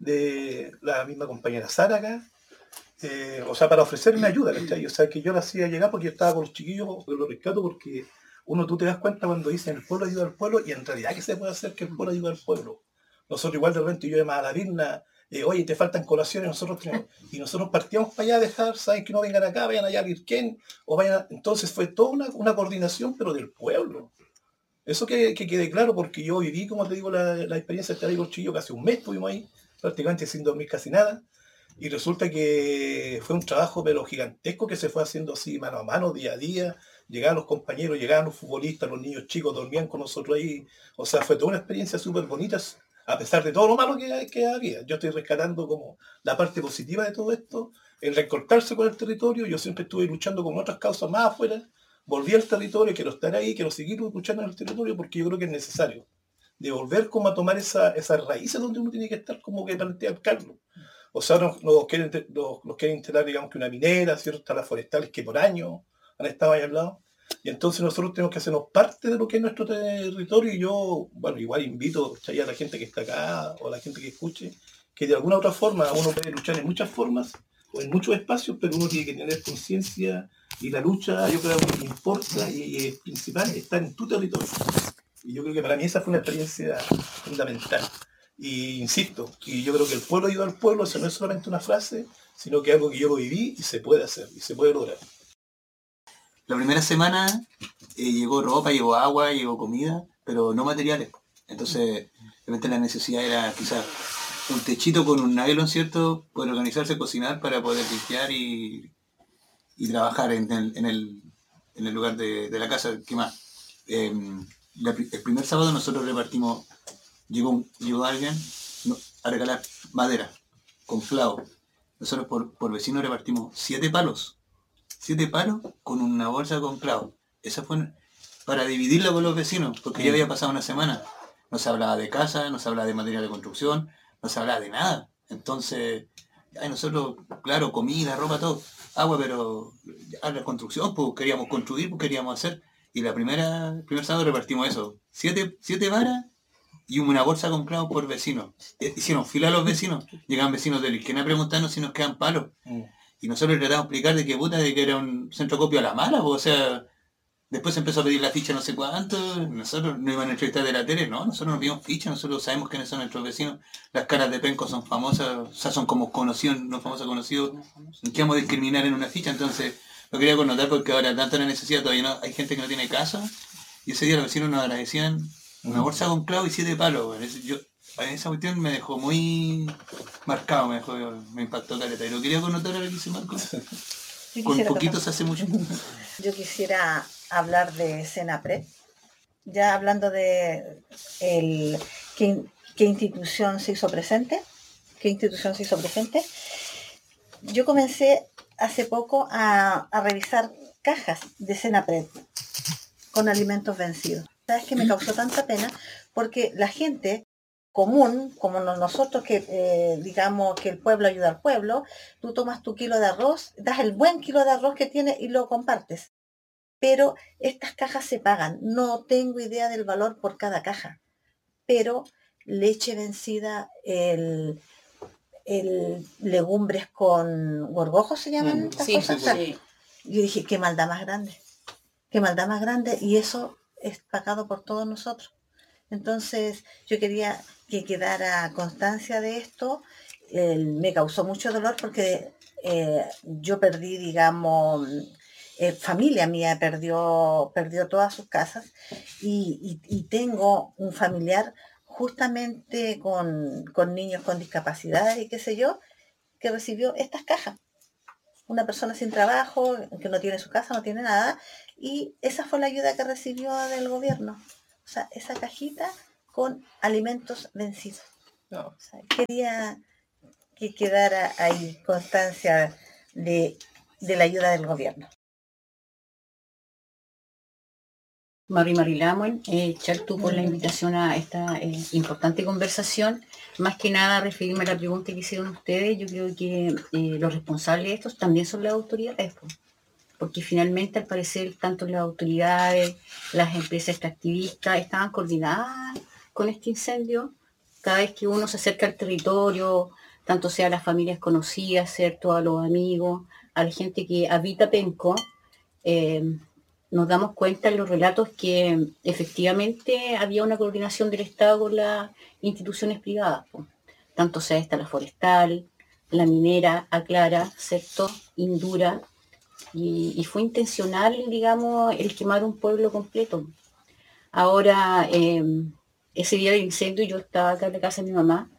de la misma compañera Sara acá, eh, o sea, para ofrecerme ayuda, ¿cachai? O sea, que yo la hacía llegar porque yo estaba con los chiquillos, lo rescato porque uno, tú te das cuenta cuando dicen el pueblo ayuda al pueblo, y en realidad, ¿qué se puede hacer que el pueblo ayuda al pueblo? Nosotros igual de repente, yo llamaba a la Virna, eh, oye, te faltan colaciones, nosotros tenemos, y nosotros partíamos para allá a dejar, saben que no vengan acá, vayan allá a Lirquén, o vayan a... Entonces fue toda una, una coordinación, pero del pueblo. Eso que, que quede claro, porque yo viví, como te digo, la, la experiencia de estar ahí con Chillo, casi un mes estuvimos ahí, prácticamente sin dormir casi nada, y resulta que fue un trabajo pero gigantesco que se fue haciendo así mano a mano, día a día. Llegaban los compañeros, llegaban los futbolistas, los niños chicos dormían con nosotros ahí. O sea, fue toda una experiencia súper bonita, a pesar de todo lo malo que, que había. Yo estoy rescatando como la parte positiva de todo esto, el recortarse con el territorio. Yo siempre estuve luchando con otras causas más afuera. Volví al territorio, quiero estar ahí, quiero seguir luchando en el territorio porque yo creo que es necesario. De volver como a tomar esa, esas raíces donde uno tiene que estar como que plantea Carlos. O sea, nos, nos, quieren, nos, nos quieren instalar, digamos, que una minera, ciertas las forestales que por años han estado ahí al lado. Y entonces nosotros tenemos que hacernos parte de lo que es nuestro territorio. Y yo, bueno, igual invito a la gente que está acá o a la gente que escuche, que de alguna otra forma uno puede luchar en muchas formas o en muchos espacios, pero uno tiene que tener conciencia y la lucha, yo creo que importa y, y es principal estar en tu territorio. Y yo creo que para mí esa fue una experiencia fundamental. Y insisto, y yo creo que el pueblo ayuda al pueblo, eso no es solamente una frase, sino que es algo que yo lo viví y se puede hacer, y se puede lograr. La primera semana eh, llegó ropa, llegó agua, llegó comida, pero no materiales. Entonces, realmente la necesidad era quizás un techito con un nylon, ¿cierto? Poder organizarse, cocinar para poder limpiar y, y trabajar en el, en el, en el lugar de, de la casa. ¿Qué más? Eh, la, el primer sábado nosotros repartimos, llegó, llegó alguien a regalar madera con clavo. Nosotros por, por vecinos repartimos siete palos. Siete palos con una bolsa con clavos. Esa fue para dividirla con los vecinos, porque ya había pasado una semana. No se hablaba de casa, no se hablaba de material de construcción, no se hablaba de nada. Entonces, ay, nosotros, claro, comida, ropa, todo, agua, pero a la construcción, pues queríamos construir, pues queríamos hacer. Y la primera, el primer sábado repartimos eso. Siete, siete varas y una bolsa con clavos por vecino. Hicieron fila a los vecinos. Llegaban vecinos de Lirquén a preguntarnos si nos quedan palos. Mm. Y nosotros tratamos de explicar de que puta, de que era un centro copio a la mala, pues, o sea, después se empezó a pedir la ficha no sé cuánto, nosotros no iban a entrevistar de la tele, no, nosotros no pedimos ficha, nosotros sabemos quiénes son nuestros vecinos, las caras de Penco son famosas, o sea, son como conocidos, no famosos conocidos, ¿qué vamos a discriminar en una ficha? Entonces, lo quería connotar porque ahora tanta la necesidad, todavía no, hay gente que no tiene casa, y ese día los vecinos nos agradecían una bolsa con clavo y siete palos, bueno, yo, esa cuestión me dejó muy marcado, me dejó, me impactó caleta. Y lo quería connotar a lo que dice Marco. Con poquito se hace mucho. Yo quisiera hablar de Senapred, ya hablando de el, qué, qué institución se hizo presente, qué institución se hizo presente. Yo comencé hace poco a, a revisar cajas de Senapred con alimentos vencidos. ¿Sabes qué me causó tanta pena? Porque la gente común, como nosotros que eh, digamos que el pueblo ayuda al pueblo, tú tomas tu kilo de arroz, das el buen kilo de arroz que tienes y lo compartes. Pero estas cajas se pagan. No tengo idea del valor por cada caja. Pero leche vencida, el, el legumbres con gorgojos se llaman estas sí, cosas. sí, sí. Yo dije, qué maldad más grande. Qué maldad más grande. Y eso es pagado por todos nosotros. Entonces yo quería que quedara constancia de esto. Eh, me causó mucho dolor porque eh, yo perdí, digamos, eh, familia mía perdió, perdió todas sus casas y, y- y tengo un familiar justamente con, con niños con discapacidades y qué sé yo, que recibió estas cajas. Una persona sin trabajo, que no tiene su casa, no tiene nada, y esa fue la ayuda que recibió del gobierno. O sea, esa cajita con alimentos vencidos. O sea, quería que quedara ahí constancia de, de la ayuda del gobierno. Mari Marilamuen, eh, Chartu, por la invitación a esta eh, importante conversación. Más que nada, referirme a la pregunta que hicieron ustedes, yo creo que eh, los responsables de estos también son las autoridades, po, porque finalmente, al parecer, tanto las autoridades, las empresas extractivistas estaban coordinadas con este incendio. Cada vez que uno se acerca al territorio, tanto sea a las familias conocidas, ¿cierto?, a los amigos, a la gente que habita Penco, eh, nos damos cuenta en los relatos que efectivamente había una coordinación del Estado con las instituciones privadas, po. Tanto sea esta la forestal, la minera, Aclara, ¿cierto?, Indura, y, y fue intencional, digamos, el quemar un pueblo completo. Ahora, eh, ese día del incendio yo estaba acá en la casa de mi mamá,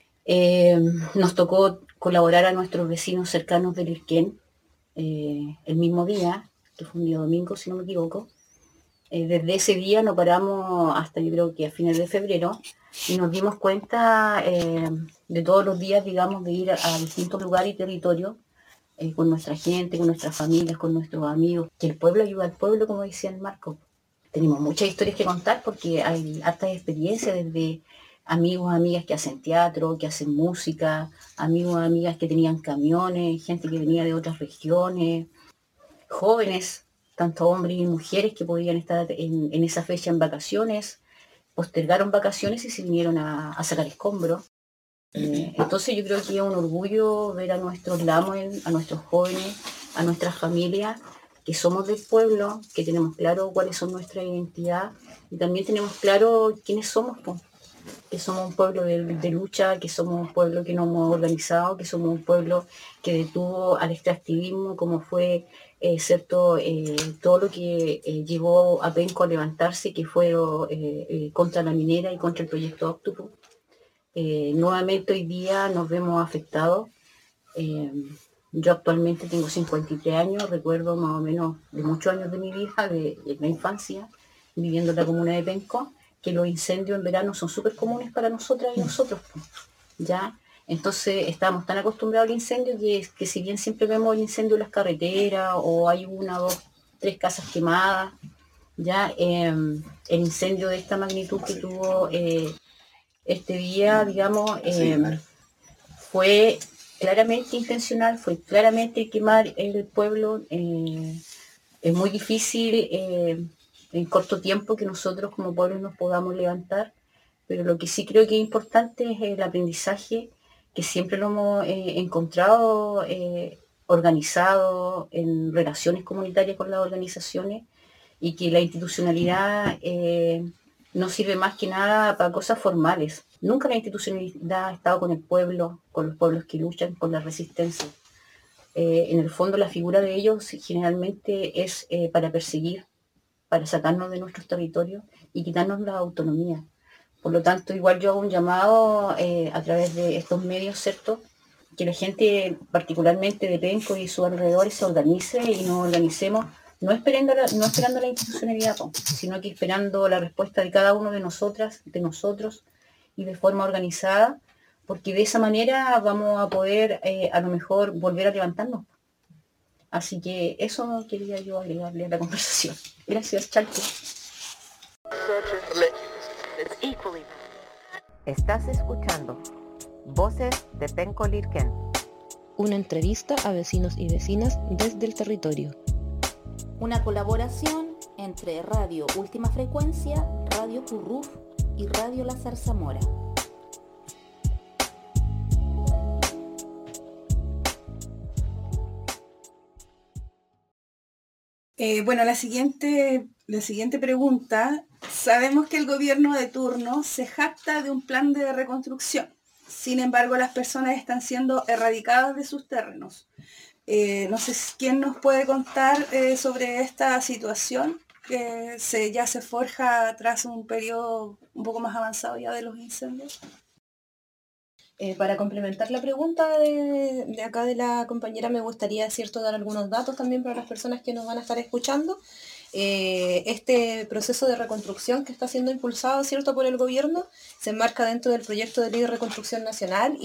eh, nos tocó colaborar a nuestros vecinos cercanos del Irquén, eh, el mismo día, que fue un día domingo, si no me equivoco. Eh, desde ese día no paramos hasta yo creo que a fines de febrero y nos dimos cuenta eh, de todos los días, digamos, de ir a, a distintos lugares y territorios eh, con nuestra gente, con nuestras familias, con nuestros amigos, que el pueblo ayuda al pueblo, como decía el Marco. Tenemos muchas historias que contar porque hay hartas experiencias desde amigos, amigas que hacen teatro, que hacen música, amigos, amigas que tenían camiones, gente que venía de otras regiones, jóvenes, tanto hombres y mujeres que podían estar en, en esa fecha en vacaciones, postergaron vacaciones y se vinieron a, a sacar escombros. Eh, entonces yo creo que es un orgullo ver a nuestros Lamuen, a nuestros jóvenes, a nuestras familias, que somos del pueblo, que tenemos claro cuáles son nuestra identidad y también tenemos claro quiénes somos, pues, que somos un pueblo de, de lucha, que somos un pueblo que nos hemos organizado, que somos un pueblo que detuvo al extractivismo, como fue eh, cierto, eh, todo lo que eh, llevó a Penco a levantarse, que fue eh, eh, contra la minera y contra el proyecto Octopus. Eh, nuevamente hoy día nos vemos afectados. Eh, yo actualmente tengo cincuenta y tres años, recuerdo más o menos de muchos años de mi vida, de, de la infancia, viviendo en la comuna de Penco, que los incendios en verano son súper comunes para nosotras y nosotros, ¿ya? Entonces estamos tan acostumbrados al incendio que, que si bien siempre vemos el incendio en las carreteras o hay una, dos, tres casas quemadas, ya eh, el incendio de esta magnitud que tuvo eh, este día, digamos, eh, fue claramente intencional, fue claramente quemar el pueblo. Eh, es muy difícil eh, en corto tiempo que nosotros como pueblo nos podamos levantar, pero lo que sí creo que es importante es el aprendizaje, que siempre lo hemos eh, encontrado eh, organizado en relaciones comunitarias con las organizaciones y que la institucionalidad eh, no sirve más que nada para cosas formales. Nunca la institucionalidad ha estado con el pueblo, con los pueblos que luchan, con la resistencia. Eh, en el fondo la figura de ellos generalmente es eh, para perseguir, para sacarnos de nuestros territorios y quitarnos la autonomía. Por lo tanto, igual yo hago un llamado eh, a través de estos medios, ¿cierto?, que la gente, particularmente de Penco y sus alrededores, se organice y nos organicemos, no esperando la, no esperando la institucionalidad, sino que esperando la respuesta de cada uno de nosotras, de nosotros, y de forma organizada, porque de esa manera vamos a poder eh, a lo mejor volver a levantarnos. Así que eso quería yo agregarle a la conversación. Gracias, Chalco. Estás escuchando Voces de Penco Lirquén. Una entrevista a vecinos y vecinas desde el territorio. Una colaboración entre Radio Última Frecuencia, Radio Curruf y Radio La Zarzamora. Eh, bueno, la siguiente, la siguiente pregunta. Sabemos que el gobierno de turno se jacta de un plan de reconstrucción. Sin embargo, las personas están siendo erradicadas de sus terrenos. Eh, no sé si- quién nos puede contar eh, sobre esta situación que se, ya se forja tras un periodo un poco más avanzado ya de los incendios. Eh, para complementar la pregunta de, de acá de la compañera, me gustaría, cierto, dar algunos datos también para las personas que nos van a estar escuchando. Eh, este proceso de reconstrucción que está siendo impulsado, cierto, por el gobierno, se enmarca dentro del proyecto de ley de reconstrucción nacional